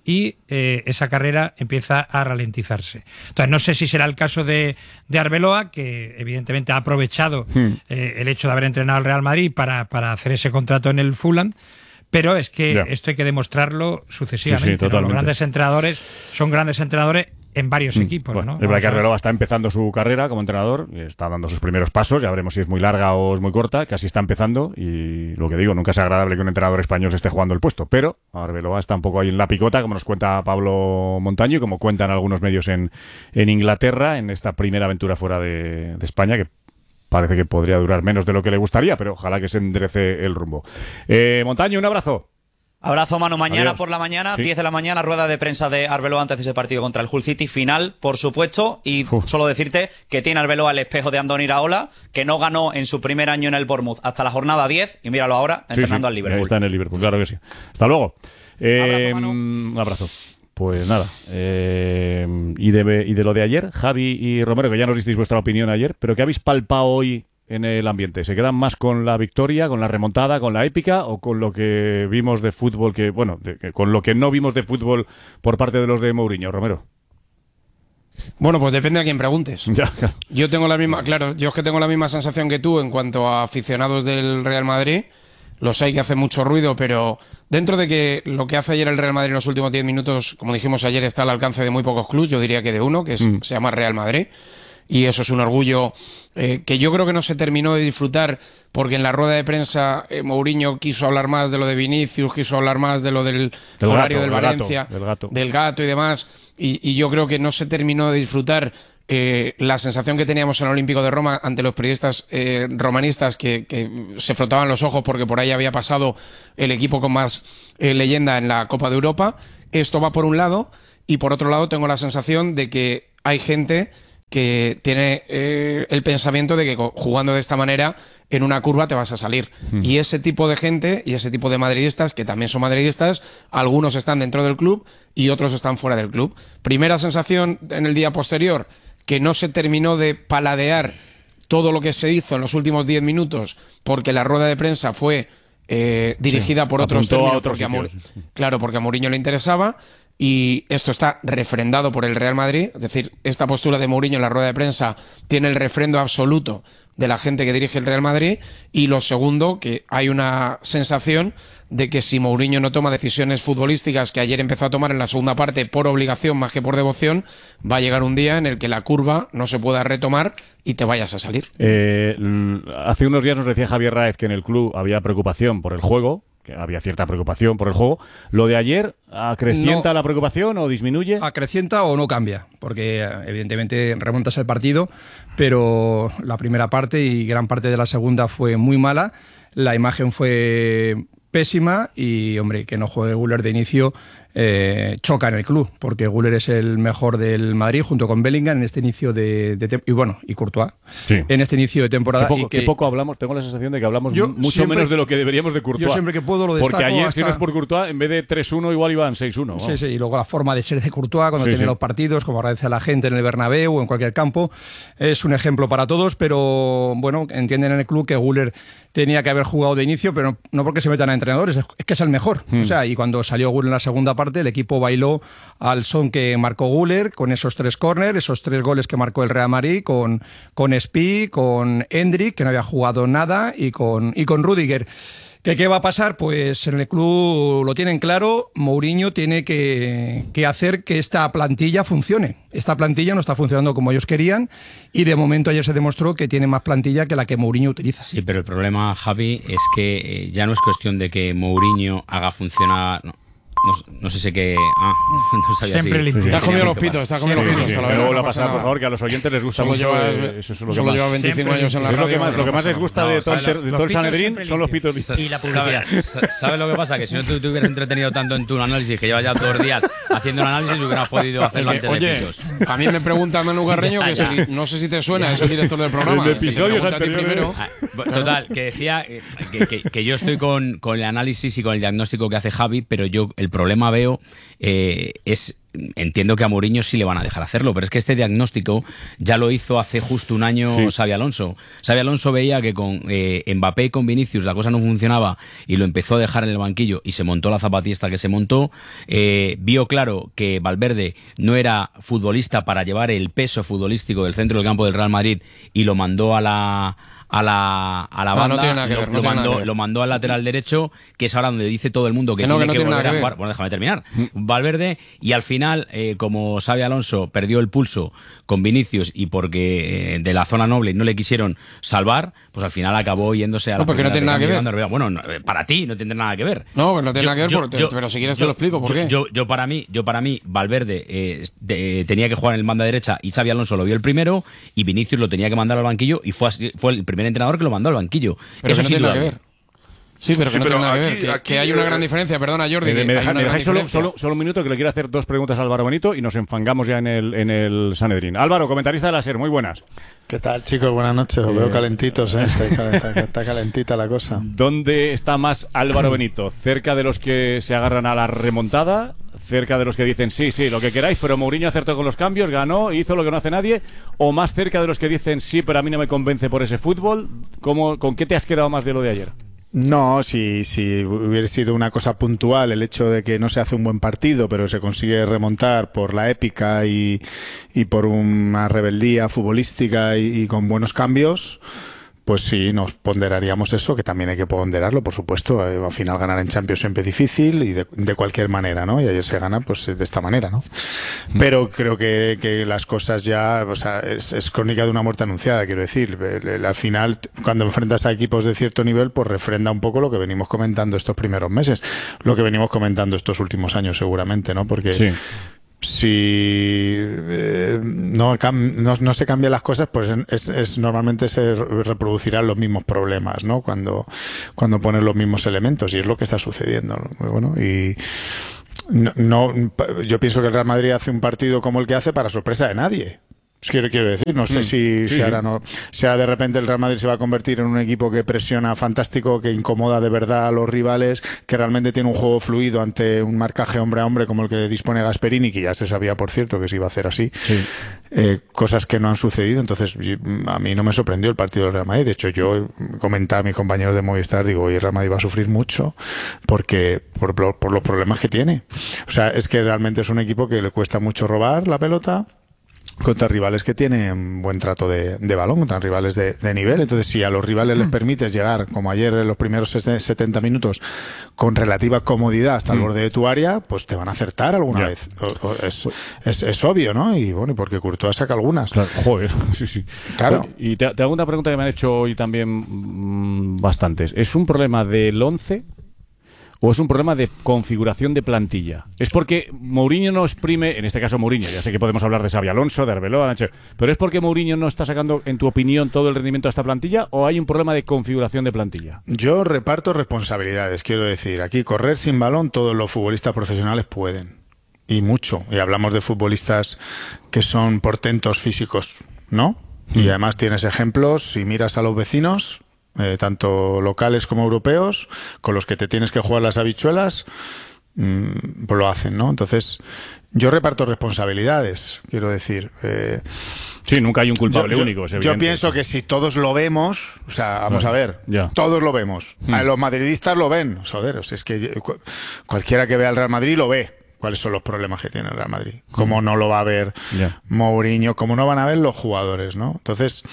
y eh, esa carrera empieza a ralentizarse. Entonces, no sé si será el caso de, de Arbeloa, que evidentemente ha aprovechado hmm. eh, el hecho de haber entrenado al Real Madrid para, para hacer ese contrato en el Fulham, pero es que yeah. esto hay que demostrarlo sucesivamente. Sí, sí, ¿no? Los grandes entrenadores son grandes entrenadores en varios equipos, bueno, ¿no? Es verdad que Arbeloa está empezando su carrera como entrenador, está dando sus primeros pasos, ya veremos si es muy larga o es muy corta, casi está empezando, y lo que digo, nunca es agradable que un entrenador español se esté jugando el puesto, pero Arbeloa está un poco ahí en la picota, como nos cuenta Pablo Montaño y como cuentan algunos medios en, en Inglaterra, en esta primera aventura fuera de, de España, que parece que podría durar menos de lo que le gustaría, pero ojalá que se enderece el rumbo. Eh, Montaño, un abrazo. Abrazo, mano. Mañana Adiós. por la mañana, sí. diez de la mañana, rueda de prensa de Arbeloa antes de ese partido contra el Hull City. Final, por supuesto. Y Uf. solo decirte que tiene Arbeloa el espejo de Andoni Iraola, que no ganó en su primer año en el Bournemouth hasta la jornada diez. Y míralo ahora, entrenando sí, sí. al Liverpool. Ahí está en el Liverpool, claro que sí. Hasta luego. Eh, abrazo, un abrazo. Pues nada. Eh, y, de, y de lo de ayer, Javi y Romero, que ya nos disteis vuestra opinión ayer, pero ¿qué habéis palpado hoy en el ambiente? ¿Se quedan más con la victoria, con la remontada, con la épica o con lo que vimos de fútbol, que bueno, de, con lo que no vimos de fútbol por parte de los de Mourinho, Romero? Bueno, pues depende a quién preguntes. Ya, claro. Yo tengo la misma, claro, yo es que tengo la misma sensación que tú en cuanto a aficionados del Real Madrid. Los hay que hacen mucho ruido, pero dentro de que lo que hace ayer el Real Madrid en los últimos diez minutos, como dijimos ayer, está al alcance de muy pocos clubes, yo diría que de uno, que es, mm. se llama Real Madrid. Y eso es un orgullo eh, que yo creo que no se terminó de disfrutar porque en la rueda de prensa eh, Mourinho quiso hablar más de lo de Vinicius, quiso hablar más de lo del, del horario gato, del Valencia, gato, del, gato. del gato y demás. Y, y yo creo que no se terminó de disfrutar eh, la sensación que teníamos en el Olímpico de Roma ante los periodistas eh, romanistas que, que se frotaban los ojos porque por ahí había pasado el equipo con más eh, leyenda en la Copa de Europa. Esto va por un lado y por otro lado tengo la sensación de que hay gente que tiene eh, el pensamiento de que jugando de esta manera en una curva te vas a salir. Mm. Y ese tipo de gente y ese tipo de madridistas, que también son madridistas, algunos están dentro del club y otros están fuera del club. Primera sensación en el día posterior, que no se terminó de paladear todo lo que se hizo en los últimos diez minutos porque la rueda de prensa fue eh, dirigida sí, por otros términos, otros porque a Mourinho, claro, porque a Mourinho le interesaba. Y esto está refrendado por el Real Madrid, es decir, esta postura de Mourinho en la rueda de prensa tiene el refrendo absoluto de la gente que dirige el Real Madrid. Y lo segundo, que hay una sensación de que si Mourinho no toma decisiones futbolísticas que ayer empezó a tomar en la segunda parte por obligación más que por devoción, va a llegar un día en el que la curva no se pueda retomar y te vayas a salir. Eh, hace unos días nos decía Javier Raez que en el club había preocupación por el juego, que había cierta preocupación por el juego. ¿Lo de ayer acrecienta no, la preocupación o disminuye? Acrecienta o no cambia, porque evidentemente remontas el partido, pero la primera parte y gran parte de la segunda fue muy mala, la imagen fue pésima y, hombre, que no juegue Güler de inicio eh, choca en el club, porque Güler es el mejor del Madrid junto con Bellingham en este inicio de, de y bueno y Courtois sí. en este inicio de temporada. Qué poco, y que, qué poco hablamos, tengo la sensación de que hablamos mucho siempre, menos de lo que deberíamos de Courtois. Yo siempre que puedo lo destaco. Porque ayer, hasta... si no es por Courtois, en vez de tres uno igual iban seis uno. Sí, sí, y luego la forma de ser de Courtois cuando sí, tiene sí. los partidos, como agradece a la gente en el Bernabéu o en cualquier campo, es un ejemplo para todos, pero bueno, entienden en el club que Güler tenía que haber jugado de inicio, pero no porque se metan a entrenadores, es que es el mejor. Hmm. O sea, y cuando salió Güler en la segunda parte, el equipo bailó al son que marcó Güler, con esos tres córner, esos tres goles que marcó el Real Madrid, con, con Spi, con Endrick, que no había jugado nada, y con, y con Rüdiger. ¿Qué, ¿Qué va a pasar? Pues en el club lo tienen claro, Mourinho tiene que, que hacer que esta plantilla funcione. Esta plantilla no está funcionando como ellos querían y de momento ayer se demostró que tiene más plantilla que la que Mourinho utiliza. Sí, pero el problema, Javi, es que eh, ya no es cuestión de que Mourinho haga funcionar... No. No, no sé si que... Ah, no sabía Siempre si... Sí, sí. Te has comido los pitos, te has comido los pitos. Sí, sí, sí. Luego la pasada, por favor, que a los oyentes les gusta solo mucho. Lleva, eh, eso es lo solo que lleva más. veinticinco siempre, años en la radio. Lo que más, lo que más les gusta no, de todo, ¿sabes? el, de todo el Sanedrín son los pitos. Y la publicidad. ¿Sabes, ¿Sabes lo que pasa? Que si no te, te hubieras entretenido tanto en tu análisis, que llevas ya dos días haciendo el análisis, hubieras podido hacerlo Oye, antes oye, de pitos. A mí me pregunta Manu Carreño, que si, no sé si te suena, es el director del programa. Desde episodios anteriores. Total, que decía que, que, que yo estoy con, con el análisis y con el diagnóstico que hace Javi, pero yo el, problema veo eh, es... Entiendo que a Mourinho sí le van a dejar hacerlo, pero es que este diagnóstico ya lo hizo hace justo un año sí. Xabi Alonso. Xabi Alonso veía que con eh, Mbappé y con Vinicius la cosa no funcionaba y lo empezó a dejar en el banquillo y se montó la zapatista que se montó. Eh, vio claro que Valverde no era futbolista para llevar el peso futbolístico del centro del campo del Real Madrid y lo mandó a la... a la, a la banda, no, no tiene nada que ver, lo, no lo, mandó, nada que ver. lo mandó al lateral derecho, que es ahora donde dice todo el mundo que, que no, tiene que, no que volver a jugar. Bueno, déjame terminar. Valverde, y al final, eh, como Xabi Alonso perdió el pulso con Vinicius y porque eh, de la zona noble no le quisieron salvar, pues al final acabó yéndose a la... No, porque no tiene nada que ver. Bueno, no, para ti no tendrá nada que ver. No, pues no tiene yo, nada que ver, yo, porque, yo, pero si quieres yo, te lo explico, ¿por yo, qué? Yo, yo, para mí, yo para mí, Valverde eh, de, tenía que jugar en el banda derecha y Xabi Alonso lo vio el primero y Vinicius lo tenía que mandar al banquillo y fue, así, fue el primer entrenador que lo mandó al banquillo. Pero Eso no sí tiene nada que ver. Sí, pero sí, que no pero tiene nada aquí, que ver. Que, aquí, que hay una eh, gran diferencia. Perdona, Jordi. Eh, que me, deja, hay una me gran dejáis solo, diferencia. solo, solo un minuto que le quiero hacer dos preguntas a Álvaro Benito y nos enfangamos ya en el, en el Sanedrín. Álvaro, comentarista de la SER, muy buenas. ¿Qué tal, chicos? Buenas noches. Os eh, veo calentitos, ¿eh? Está, está, está calentita la cosa. ¿Dónde está más Álvaro Benito? ¿Cerca de los que se agarran a la remontada? ¿Cerca de los que dicen sí, sí, lo que queráis, pero Mourinho acertó con los cambios, ganó, hizo lo que no hace nadie? ¿O más cerca de los que dicen sí, pero a mí no me convence por ese fútbol? ¿Cómo, ¿Con qué te has quedado más de lo de ayer? No, si, si hubiera sido una cosa puntual el hecho de que no se hace un buen partido, pero se consigue remontar por la épica y, y por una rebeldía futbolística y, y con buenos cambios, pues sí, nos ponderaríamos eso, que también hay que ponderarlo, por supuesto. Eh, al final ganar en Champions siempre es difícil y de, de cualquier manera, ¿no? Y ayer se gana pues de esta manera, ¿no? Pero creo que, que las cosas ya, o sea, es, es crónica de una muerte anunciada, quiero decir. El, el, al final, cuando enfrentas a equipos de cierto nivel, pues refrenda un poco lo que venimos comentando estos primeros meses, lo que venimos comentando estos últimos años seguramente, ¿no? Porque... Sí. Si eh, no, no, no se cambian las cosas, pues es, es normalmente se reproducirán los mismos problemas, ¿no? Cuando, cuando pones los mismos elementos, y es lo que está sucediendo, ¿no? Bueno, y no, no, yo pienso que el Real Madrid hace un partido como el que hace para sorpresa de nadie. Quiero, quiero decir, no sé mm, si, sí, si ahora no, si ahora de repente el Real Madrid se va a convertir en un equipo que presiona fantástico, que incomoda de verdad a los rivales, que realmente tiene un juego fluido ante un marcaje hombre a hombre como el que dispone Gasperini, que ya se sabía, por cierto, que se iba a hacer así. Sí. Eh, cosas que no han sucedido. Entonces, a mí no me sorprendió el partido del Real Madrid. De hecho, yo comentaba a mis compañeros de Movistar, digo, oye, el Real Madrid va a sufrir mucho porque por, por los problemas que tiene. O sea, es que realmente es un equipo que le cuesta mucho robar la pelota contra rivales que tienen buen trato de, de balón, contra rivales de, de nivel. Entonces, si a los rivales les permites llegar, como ayer en los primeros setenta minutos, con relativa comodidad hasta el borde de tu área, pues te van a acertar alguna ya. vez. O, o es, es, es obvio, ¿no? Y bueno, porque Courtois saca algunas. Claro. Joder, sí, sí. Claro. Bueno, y te, te hago una pregunta que me han hecho hoy también mmm, bastantes. ¿Es un problema del once? ¿O es un problema de configuración de plantilla? ¿Es porque Mourinho no exprime, en este caso Mourinho, ya sé que podemos hablar de Xabi Alonso, de Arbeloa, pero ¿es porque Mourinho no está sacando, en tu opinión, todo el rendimiento de esta plantilla o hay un problema de configuración de plantilla? Yo reparto responsabilidades, quiero decir. Aquí correr sin balón todos los futbolistas profesionales pueden. Y mucho. Y hablamos de futbolistas que son portentos físicos, ¿no? Mm. Y además tienes ejemplos, si miras a los vecinos... Eh, tanto locales como europeos, con los que te tienes que jugar las habichuelas, mmm, pues lo hacen, ¿no? Entonces, yo reparto responsabilidades, quiero decir. Eh, sí, nunca hay un culpable yo, yo, único, es Yo pienso que si todos lo vemos, o sea, vamos bueno, a ver, ya. todos lo vemos. Hmm. A los madridistas lo ven, joder, o sea, es que cualquiera que vea al Real Madrid lo ve. ¿Cuáles son los problemas que tiene el Real Madrid? ¿Cómo no lo va a ver yeah. Mourinho? ¿Cómo no van a ver los jugadores, no? Entonces...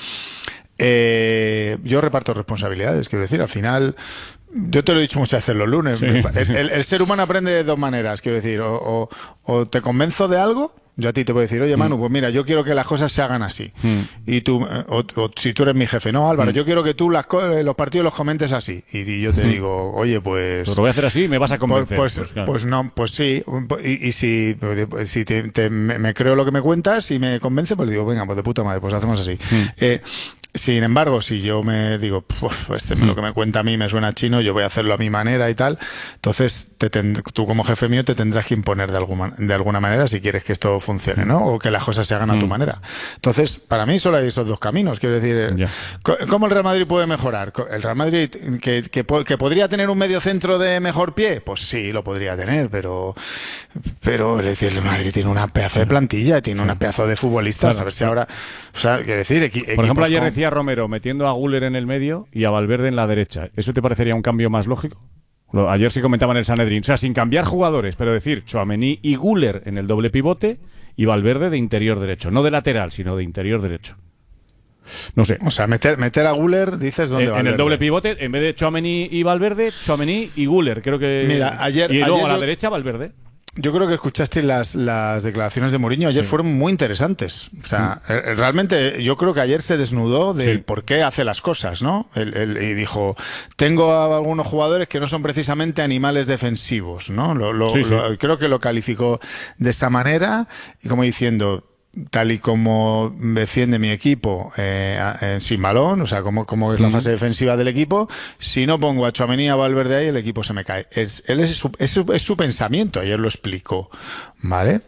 Eh, yo reparto responsabilidades, quiero decir, al final, yo te lo he dicho muchas veces los lunes, sí, el, sí. El, el ser humano aprende de dos maneras, quiero decir, o, o, o te convenzo de algo, yo a ti te puedo decir, oye Manu, pues mira, yo quiero que las cosas se hagan así, mm. y tú, o, o si tú eres mi jefe, no Álvaro, mm. yo quiero que tú las, los partidos los comentes así, y, y yo te mm. digo, oye, pues... Pues lo voy a hacer así y me vas a convencer. Pues, pues, pues, claro. pues no, pues sí, y, y si, si te, te, me, me creo lo que me cuentas y me convence, pues digo, venga, pues de puta madre, pues hacemos así. Mm. Eh, Sin embargo, si yo me digo, este lo que me cuenta a mí me suena chino, yo voy a hacerlo a mi manera y tal, entonces te ten, tú como jefe mío te tendrás que imponer de alguna, de alguna manera si quieres que esto funcione, ¿no? O que las cosas se hagan a tu Mm. manera. Entonces, para mí solo hay esos dos caminos. Quiero decir, eh, ¿cómo el Real Madrid puede mejorar? El Real Madrid, que, que, que podría tener un medio centro de mejor pie, pues sí, lo podría tener, pero, pero es decir, el Madrid tiene una pedazo de plantilla, tiene una pedazo de futbolistas, Claro. a ver si ahora, o sea, quiero decir, equi- Por ejemplo, equipos ayer con- decía Romero metiendo a Güler en el medio y a Valverde en la derecha. ¿Eso te parecería un cambio más lógico? Lo- ayer sí comentaban el Sanedrín. O sea, sin cambiar jugadores, pero decir Tchouaméni y Güler en el doble pivote y Valverde de interior derecho. No de lateral, sino de interior derecho. No sé. O sea, meter, meter a Güler, dices, ¿dónde En, en Valverde? el doble pivote, en vez de Tchouaméni y Valverde, Tchouaméni y Güler. Creo que. Mira, ayer- Y luego ayer a la yo- derecha, Valverde. Yo creo que escuchaste las, las declaraciones de Mourinho ayer, fueron muy interesantes. O sea, eh, realmente yo creo que ayer se desnudó del Sí. por qué hace las cosas, ¿no? Él- él- y dijo, tengo a algunos jugadores que no son precisamente animales defensivos, ¿no? Lo, lo- Sí, sí. lo- creo que lo calificó de esa manera y como diciendo, tal y como defiende mi equipo eh, a- eh, sin balón, o sea, como, como es la Ujú. fase defensiva del equipo, si no pongo a Tchouaméni y a Valverde ahí, el equipo se me cae. Es, él es, su, es, su, es su pensamiento, ayer lo explicó, ¿vale?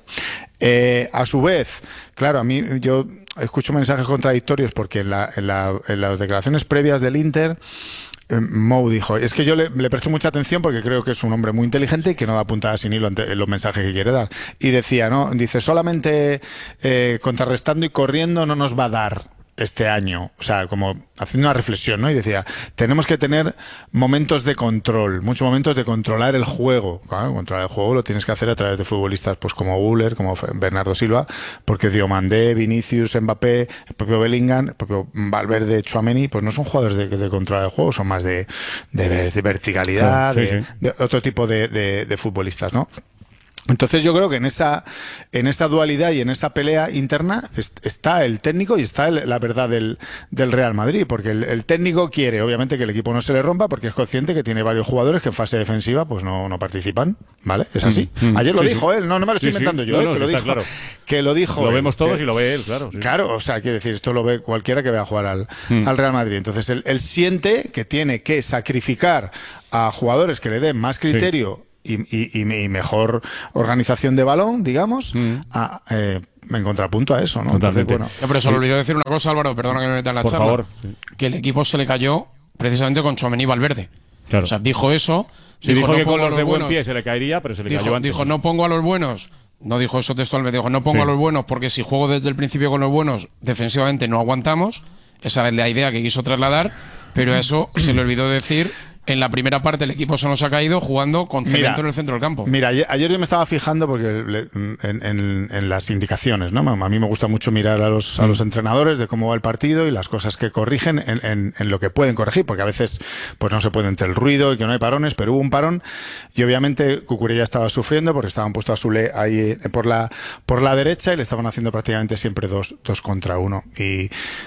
Eh, a su vez, claro, a mí yo escucho mensajes contradictorios porque en, la, en, la, en las declaraciones previas del Inter, eh, Mou dijo, es que yo le, le presto mucha atención porque creo que es un hombre muy inteligente y que no da puntadas sin hilo ante los mensajes que quiere dar. Y decía, ¿no? Dice, solamente eh, contrarrestando y corriendo no nos va a dar este año. O sea, como haciendo una reflexión, ¿no? Y decía, tenemos que tener momentos de control, muchos momentos de controlar el juego. Claro, controlar el juego lo tienes que hacer a través de futbolistas pues como Güler, como Bernardo Silva, porque Diomandé, Vinicius, Mbappé, el propio Bellingham, el propio Valverde, Tchouaméni, pues no son jugadores de, de controlar el juego, son más de, de, de verticalidad, Claro, sí, de, sí. de otro tipo de, de, de futbolistas, ¿no? Entonces yo creo que en esa en esa dualidad y en esa pelea interna est- está el técnico y está el- la verdad del, del Real Madrid, porque el, el técnico quiere obviamente que el equipo no se le rompa porque es consciente que tiene varios jugadores que en fase defensiva pues no, no participan, ¿vale? Es así. Mm, mm. Ayer lo Sí, dijo sí. él, no, no me lo estoy Sí, sí. inventando yo, No, eh, no, que, sí lo está dijo, claro. que lo dijo Lo él, vemos todos que- y lo ve él, claro. sí. Claro, o sea, quiere decir, esto lo ve cualquiera que vaya a jugar al, Mm. al Real Madrid. Entonces, él, él siente que tiene que sacrificar a jugadores que le den más criterio y, y- y me- y mejor organización de balón, digamos, a, eh, en contrapunto a eso, ¿no? Entonces, Totalmente. bueno, No, pero se le olvidó decir una cosa, Álvaro, perdona que me meta en la Por charla. favor. Que el equipo se le cayó precisamente con Tchouaméni y Valverde. Claro. O sea, dijo eso. Sí, dijo, no que con pongo a los de buen buenos. pie se le caería, pero se le Dijo, cayó antes. dijo, no pongo a los buenos. No dijo eso textualmente, dijo, no pongo Sí. a los buenos porque si juego desde el principio con los buenos, defensivamente no aguantamos. Esa es la idea que quiso trasladar, pero a eso se le olvidó decir. En la primera parte el equipo se nos ha caído jugando con cemento Mira, en el centro del campo. Mira, ayer, ayer yo me estaba fijando porque le- en, en- en las indicaciones, ¿no? A mí me gusta mucho mirar a los, a los entrenadores de cómo va el partido y las cosas que corrigen en, en- en lo que pueden corregir, porque a veces pues no se puede entre el ruido y que no hay parones, pero hubo un parón y obviamente Cucurella estaba sufriendo porque estaban puestos a Sule ahí eh, por la, por la derecha y le estaban haciendo prácticamente siempre dos, dos contra uno. Y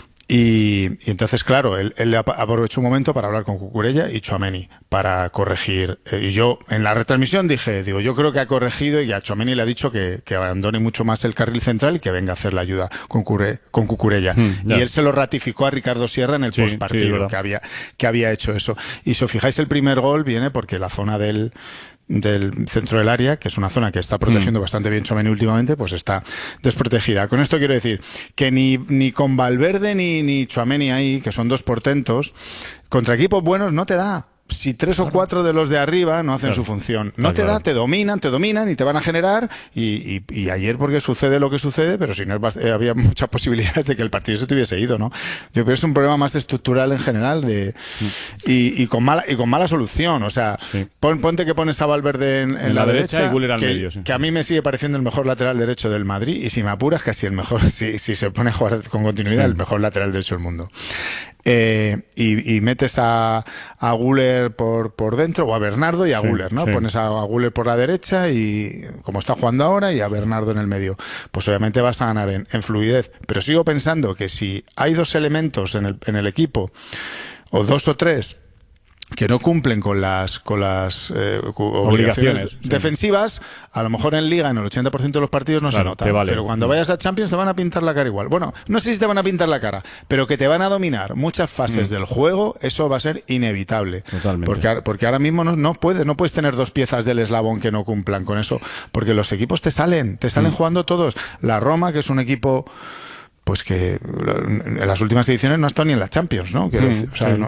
Y, y entonces, claro, él, él ap- aprovechó un momento para hablar con Cucurella y Tchouaméni para corregir. Eh, y yo, en la retransmisión dije, digo, yo creo que ha corregido y a Tchouaméni le ha dicho que, que abandone mucho más el carril central y que venga a hacer la ayuda con, Cure- con Cucurella. Mm, ya. y él se lo ratificó a Ricardo Sierra en el Sí, sí, es postpartido, verdad. que había, que había hecho eso. Y si os fijáis, el primer gol viene porque la zona del del centro del área, que es una zona que está protegiendo Mm. bastante bien Tchouaméni últimamente, pues está desprotegida. Con esto quiero decir que ni, ni con Valverde ni, ni Tchouaméni ahí, que son dos portentos, contra equipos buenos no te da. Si tres o cuatro de los de arriba no hacen Claro. su función, no Claro, te da, claro. te dominan, te dominan y te van a generar. Y, y, y ayer porque sucede lo que sucede, pero si no es bast- eh, había muchas posibilidades de que el partido se te hubiese ido, ¿no? Yo creo que es un problema más estructural en general de y, y con mala y con mala solución. O sea, pon- ponte que pones a Valverde en, en En la, la derecha derecha, y Güler al que, medio, sí. que a mí me sigue pareciendo el mejor lateral derecho del Madrid y si me apuras casi el mejor, si, si se pone a jugar con continuidad, Sí. el mejor lateral derecho del mundo. Eh, y, y metes a, a Güler por, por dentro o a Bernardo y a Sí, Güler, ¿no? sí. Pones a, a Güler por la derecha y como está jugando ahora y a Bernardo en el medio. Pues obviamente vas a ganar en, en fluidez. Pero sigo pensando que si hay dos elementos en el, en el equipo o dos o tres que no cumplen con las con las eh, obligaciones, Obligaciones, sí. defensivas, a lo mejor en Liga en el ochenta por ciento de los partidos no Claro, se nota, te vale. pero cuando vayas a Champions te van a pintar la cara igual. Bueno, no sé si te van a pintar la cara, pero que te van a dominar muchas fases Mm. del juego, eso va a ser inevitable. Totalmente. Porque, ar- porque ahora mismo no, no puedes no puedes tener dos piezas del eslabón que no cumplan con eso, porque los equipos te salen, te salen Mm. jugando todos. La Roma, que es un equipo pues que en las últimas ediciones no ha estado ni en la Champions, ¿no? Quiero Mm, decir, o sea, sí. no-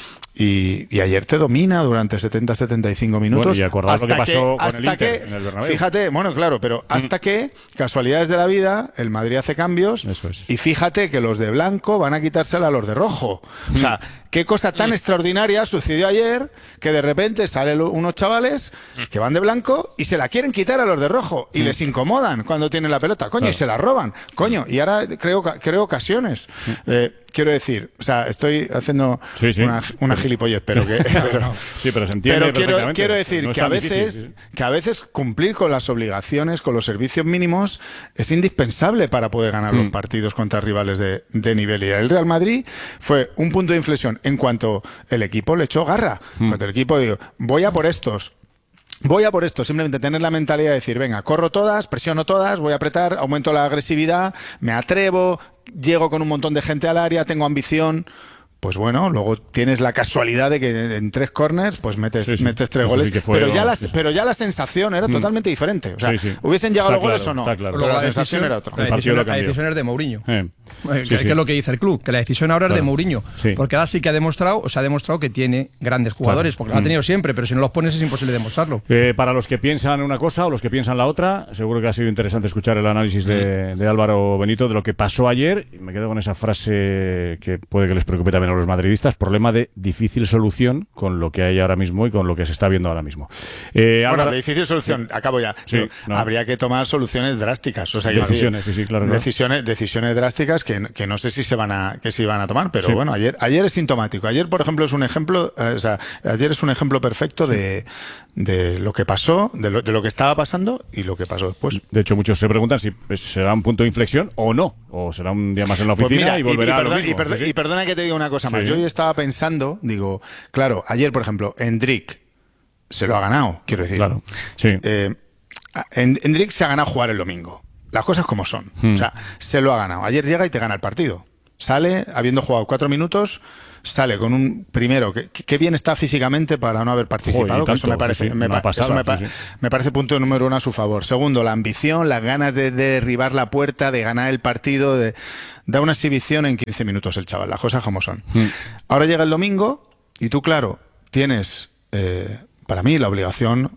Y, y ayer te domina durante setenta a setenta y cinco minutos. Bueno, y acordaos lo que hasta pasó con hasta el Inter que, en el Bernabéu. fíjate, bueno, claro, pero hasta que, casualidades de la vida, el Madrid hace cambios y fíjate que los de blanco van a quitársela a los de rojo. O sea, qué cosa tan extraordinaria sucedió ayer que de repente salen unos chavales que van de blanco y se la quieren quitar a los de rojo y les incomodan cuando tienen la pelota. Coño, y Claro. se la roban. Coño, y ahora creo, creo ocasiones. Eh, quiero decir, o sea, estoy haciendo Sí, sí. una, una gilipollez, pero que... pero- Sí, pero se entiende pero quiero, perfectamente. quiero decir No es que, a tan veces, difícil. que a veces cumplir con las obligaciones, con los servicios mínimos, es indispensable para poder ganar los Mm. partidos contra rivales de, de nivel. Y el Real Madrid fue un punto de inflexión en cuanto el equipo le echó garra. Mm. Cuando el equipo dijo, voy a por estos. Voy a por esto, simplemente tener la mentalidad de decir, venga, corro todas, presiono todas, voy a apretar, aumento la agresividad, me atrevo, llego con un montón de gente al área, tengo ambición. Pues bueno, luego tienes la casualidad de que en tres corners pues metes, Sí, sí. metes tres Eso goles, sí que fue- pero, ya la, sí, sí. pero ya la sensación era Mm. totalmente diferente. O sea, Sí, sí. hubiesen llegado Está los goles claro, o no, está claro. pero la, la sensación decisión- era otra. La El partido decisión, lo la cambió. decisión es de Mourinho. Eh. Eh, Sí, que, sí. que es lo que dice el club, que la decisión ahora es de Claro. Mourinho. Sí. Porque ahora sí que ha demostrado, o se ha demostrado que tiene grandes jugadores, Claro. porque lo ha Mm. tenido siempre, pero si no los pones es imposible demostrarlo. Eh, para los que piensan una cosa o los que piensan la otra, seguro que ha sido interesante escuchar el análisis de, de Álvaro Benito de lo que pasó ayer. Y me quedo con esa frase que puede que les preocupe también a los madridistas: problema de difícil solución con lo que hay ahora mismo y con lo que se está viendo ahora mismo. Eh, Bueno, Álvaro- de difícil solución, acabo ya. Sí, Digo, no. Habría que tomar soluciones drásticas. O sea, quiero Decisiones, decir, sí, sí, claro, claro. Decisiones, decisiones drásticas que, que no sé si se van a, que se van a tomar, pero Sí. bueno, ayer, ayer es sintomático. Ayer, por ejemplo, es un ejemplo, eh, o sea, ayer es un ejemplo perfecto de, de lo que pasó, de lo, de lo que estaba pasando y lo que pasó después. De hecho, muchos se preguntan si pues, será un punto de inflexión o no, o será un día más en la Pues oficina mira, y volverá y, a lo perdona, mismo. y perdo- Sí, sí. y perdona que te diga una cosa más. Sí. Yo hoy estaba pensando, digo, claro, ayer, por ejemplo, Endrick se lo ha ganado, quiero decir. Claro, sí. Eh, En- Endrick se ha ganado jugar el domingo. Las cosas como son. Hmm. O sea, se lo ha ganado. Ayer llega y te gana el partido. Sale, habiendo jugado cuatro minutos, sale con un primero que, que bien está físicamente para no haber participado. Joder, y que eso tanto, me parece, sí, sí, me, una pa- pasada, eso me, pa- sí, sí. me parece punto número uno a su favor. Segundo, la ambición, las ganas de, de derribar la puerta, de ganar el partido, de da una exhibición en quince minutos el chaval. Las cosas como son. Hmm. Ahora llega el domingo y tú, claro, tienes, eh, para mí, la obligación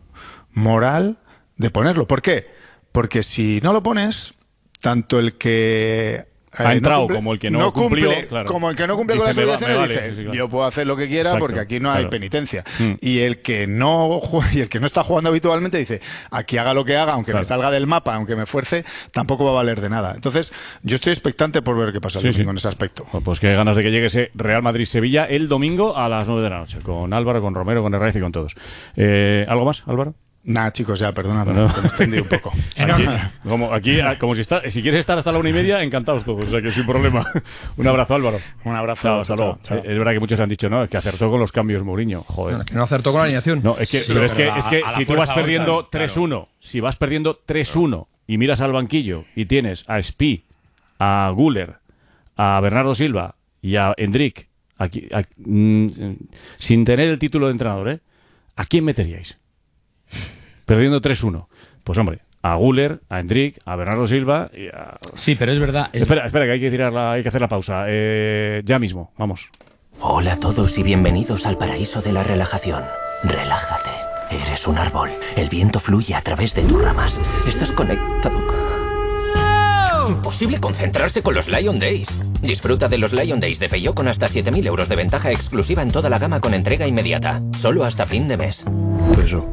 moral de ponerlo. ¿Por qué? Porque si no lo pones, tanto el que eh, Ha entrado no cumple- como el que no cumplió, cumple, claro. como el que no cumple Dice, con las "Me va- obligaciones, me vale", dice, sí, sí, claro. yo puedo hacer lo que quiera Exacto, porque aquí no hay claro. penitencia. Mm. Y el que no jue- y el que no está jugando habitualmente dice, aquí haga lo que haga, aunque Claro. me salga del mapa, aunque me esfuerce, tampoco va a valer de nada. Entonces, yo estoy expectante por ver qué pasa el Sí, domingo sí. en ese aspecto. Bueno, pues qué ganas de que llegue ese Real Madrid-Sevilla el domingo a las nueve de la noche, con Álvaro, con Romero, con Herraiz y con todos. Eh, ¿Algo más, Álvaro? Nada, chicos, ya, perdóname, Bueno. que me extendí un poco. Aquí, como, aquí, ah, como si, está, si quieres estar hasta la una y media, encantados todos, o sea que sin problema. Un abrazo, Álvaro. Un abrazo. Chao, hasta chao, luego. chao. Eh, Es verdad que muchos han dicho, no, es que acertó con los cambios Mourinho. Joder. Que no acertó con la alineación. No, es que, Sí, pero es que, pero a- es que a la si tú vas fuerza perdiendo otra, claro. tres uno, si vas perdiendo tres uno y miras al banquillo y tienes a Spi, a Guller, a Bernardo Silva y a Endrick, aquí, a- mm, sin tener el título de entrenador, ¿eh? ¿A quién meteríais? Perdiendo tres uno. Pues hombre, a Guller, a Endrick, a Bernardo Silva y a... Sí, pero es verdad. es- Espera, espera, que hay que tirarla, hay que hacer la pausa. Eh, ya mismo, vamos. Hola a todos y bienvenidos al paraíso de la relajación. Relájate. Eres un árbol. El viento fluye a través de tus ramas. Estás conectado. Imposible concentrarse con los Lion Days. Disfruta de los Lion Days de Peugeot con hasta siete mil euros de ventaja exclusiva en toda la gama con entrega inmediata. Solo hasta fin de mes. Eso.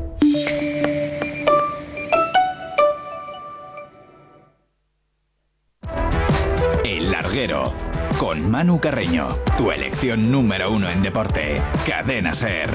El Larguero, con Manu Carreño, tu elección número uno en deporte. Cadena Ser.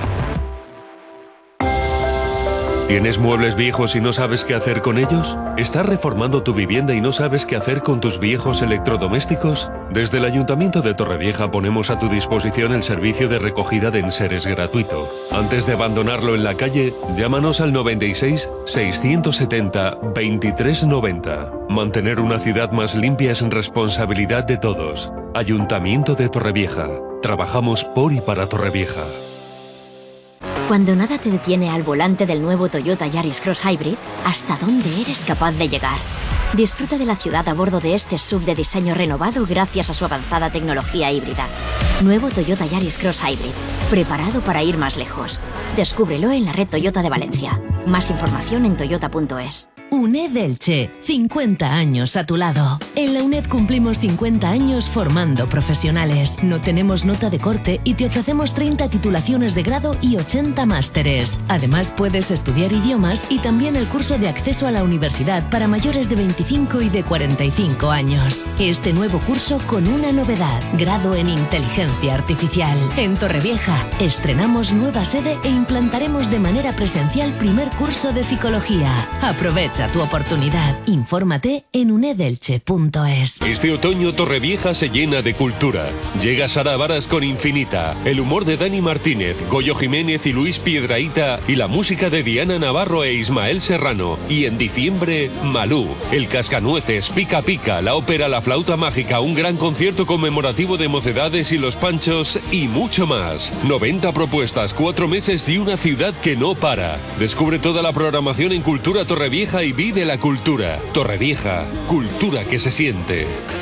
¿Tienes muebles viejos y no sabes qué hacer con ellos? ¿Estás reformando tu vivienda y no sabes qué hacer con tus viejos electrodomésticos? Desde el Ayuntamiento de Torrevieja ponemos a tu disposición el servicio de recogida de enseres gratuito. Antes de abandonarlo en la calle, llámanos al noventa y seis, seiscientos setenta, veintitrés noventa. Mantener una ciudad más limpia es responsabilidad de todos. Ayuntamiento de Torrevieja. Trabajamos por y para Torrevieja. Cuando nada te detiene al volante del nuevo Toyota Yaris Cross Hybrid, ¿hasta dónde eres capaz de llegar? Disfruta de la ciudad a bordo de este S U V de diseño renovado gracias a su avanzada tecnología híbrida. Nuevo Toyota Yaris Cross Hybrid, preparado para ir más lejos. Descúbrelo en la red Toyota de Valencia. Más información en toyota punto es. UNED Elche, cincuenta años a tu lado. En la UNED cumplimos cincuenta años formando profesionales. No tenemos nota de corte y te ofrecemos treinta titulaciones de grado y ochenta másteres. Además puedes estudiar idiomas y también el curso de acceso a la universidad para mayores de veinticinco y de cuarenta y cinco años. Este nuevo curso con una novedad, grado en inteligencia artificial. En Torrevieja estrenamos nueva sede e implantaremos de manera presencial primer curso de psicología. Aprovecha tu oportunidad. Infórmate en unedelche punto es. Este otoño Torrevieja se llena de cultura. Llega Sara Varas con Infinita, el humor de Dani Martínez, Goyo Jiménez y Luis Piedrahita y la música de Diana Navarro e Ismael Serrano. Y en diciembre, Malú, el Cascanueces, Pica Pica, la ópera La Flauta Mágica, un gran concierto conmemorativo de Mocedades y Los Panchos y mucho más. noventa propuestas, cuatro meses y una ciudad que no para. Descubre toda la programación en Cultura Torrevieja y vive la cultura. Torrevieja, cultura que se siente.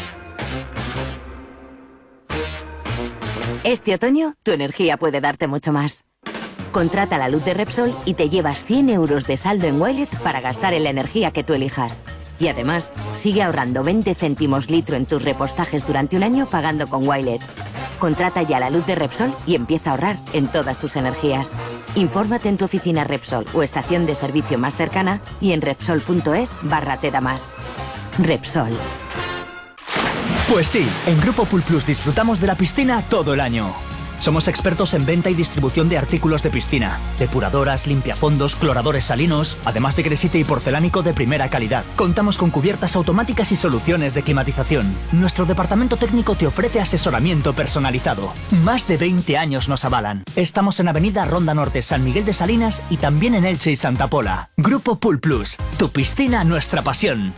Este otoño, tu energía puede darte mucho más. Contrata la luz de Repsol y te llevas cien euros de saldo en Wilet para gastar en la energía que tú elijas. Y además, sigue ahorrando veinte céntimos litro en tus repostajes durante un año pagando con Wilet. Contrata ya la luz de Repsol y empieza a ahorrar en todas tus energías. Infórmate en tu oficina Repsol o estación de servicio más cercana y en Repsol punto es barra te da más. Repsol. Pues sí, en Grupo Pool Plus disfrutamos de la piscina todo el año. Somos expertos en venta y distribución de artículos de piscina, depuradoras, limpiafondos, cloradores salinos, además de gresite y porcelánico de primera calidad. Contamos con cubiertas automáticas y soluciones de climatización. Nuestro departamento técnico te ofrece asesoramiento personalizado. Más de veinte años nos avalan. Estamos en Avenida Ronda Norte, San Miguel de Salinas y también en Elche y Santa Pola. Grupo Pool Plus, tu piscina, nuestra pasión.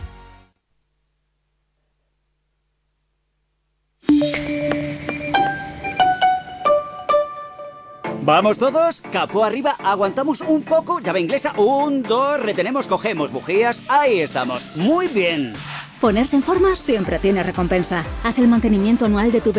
¿Vamos todos? Capó arriba, aguantamos un poco, llave inglesa, un, dos, retenemos, cogemos bujías, ahí estamos, muy bien. Ponerse en forma siempre tiene recompensa. Haz el mantenimiento anual de tu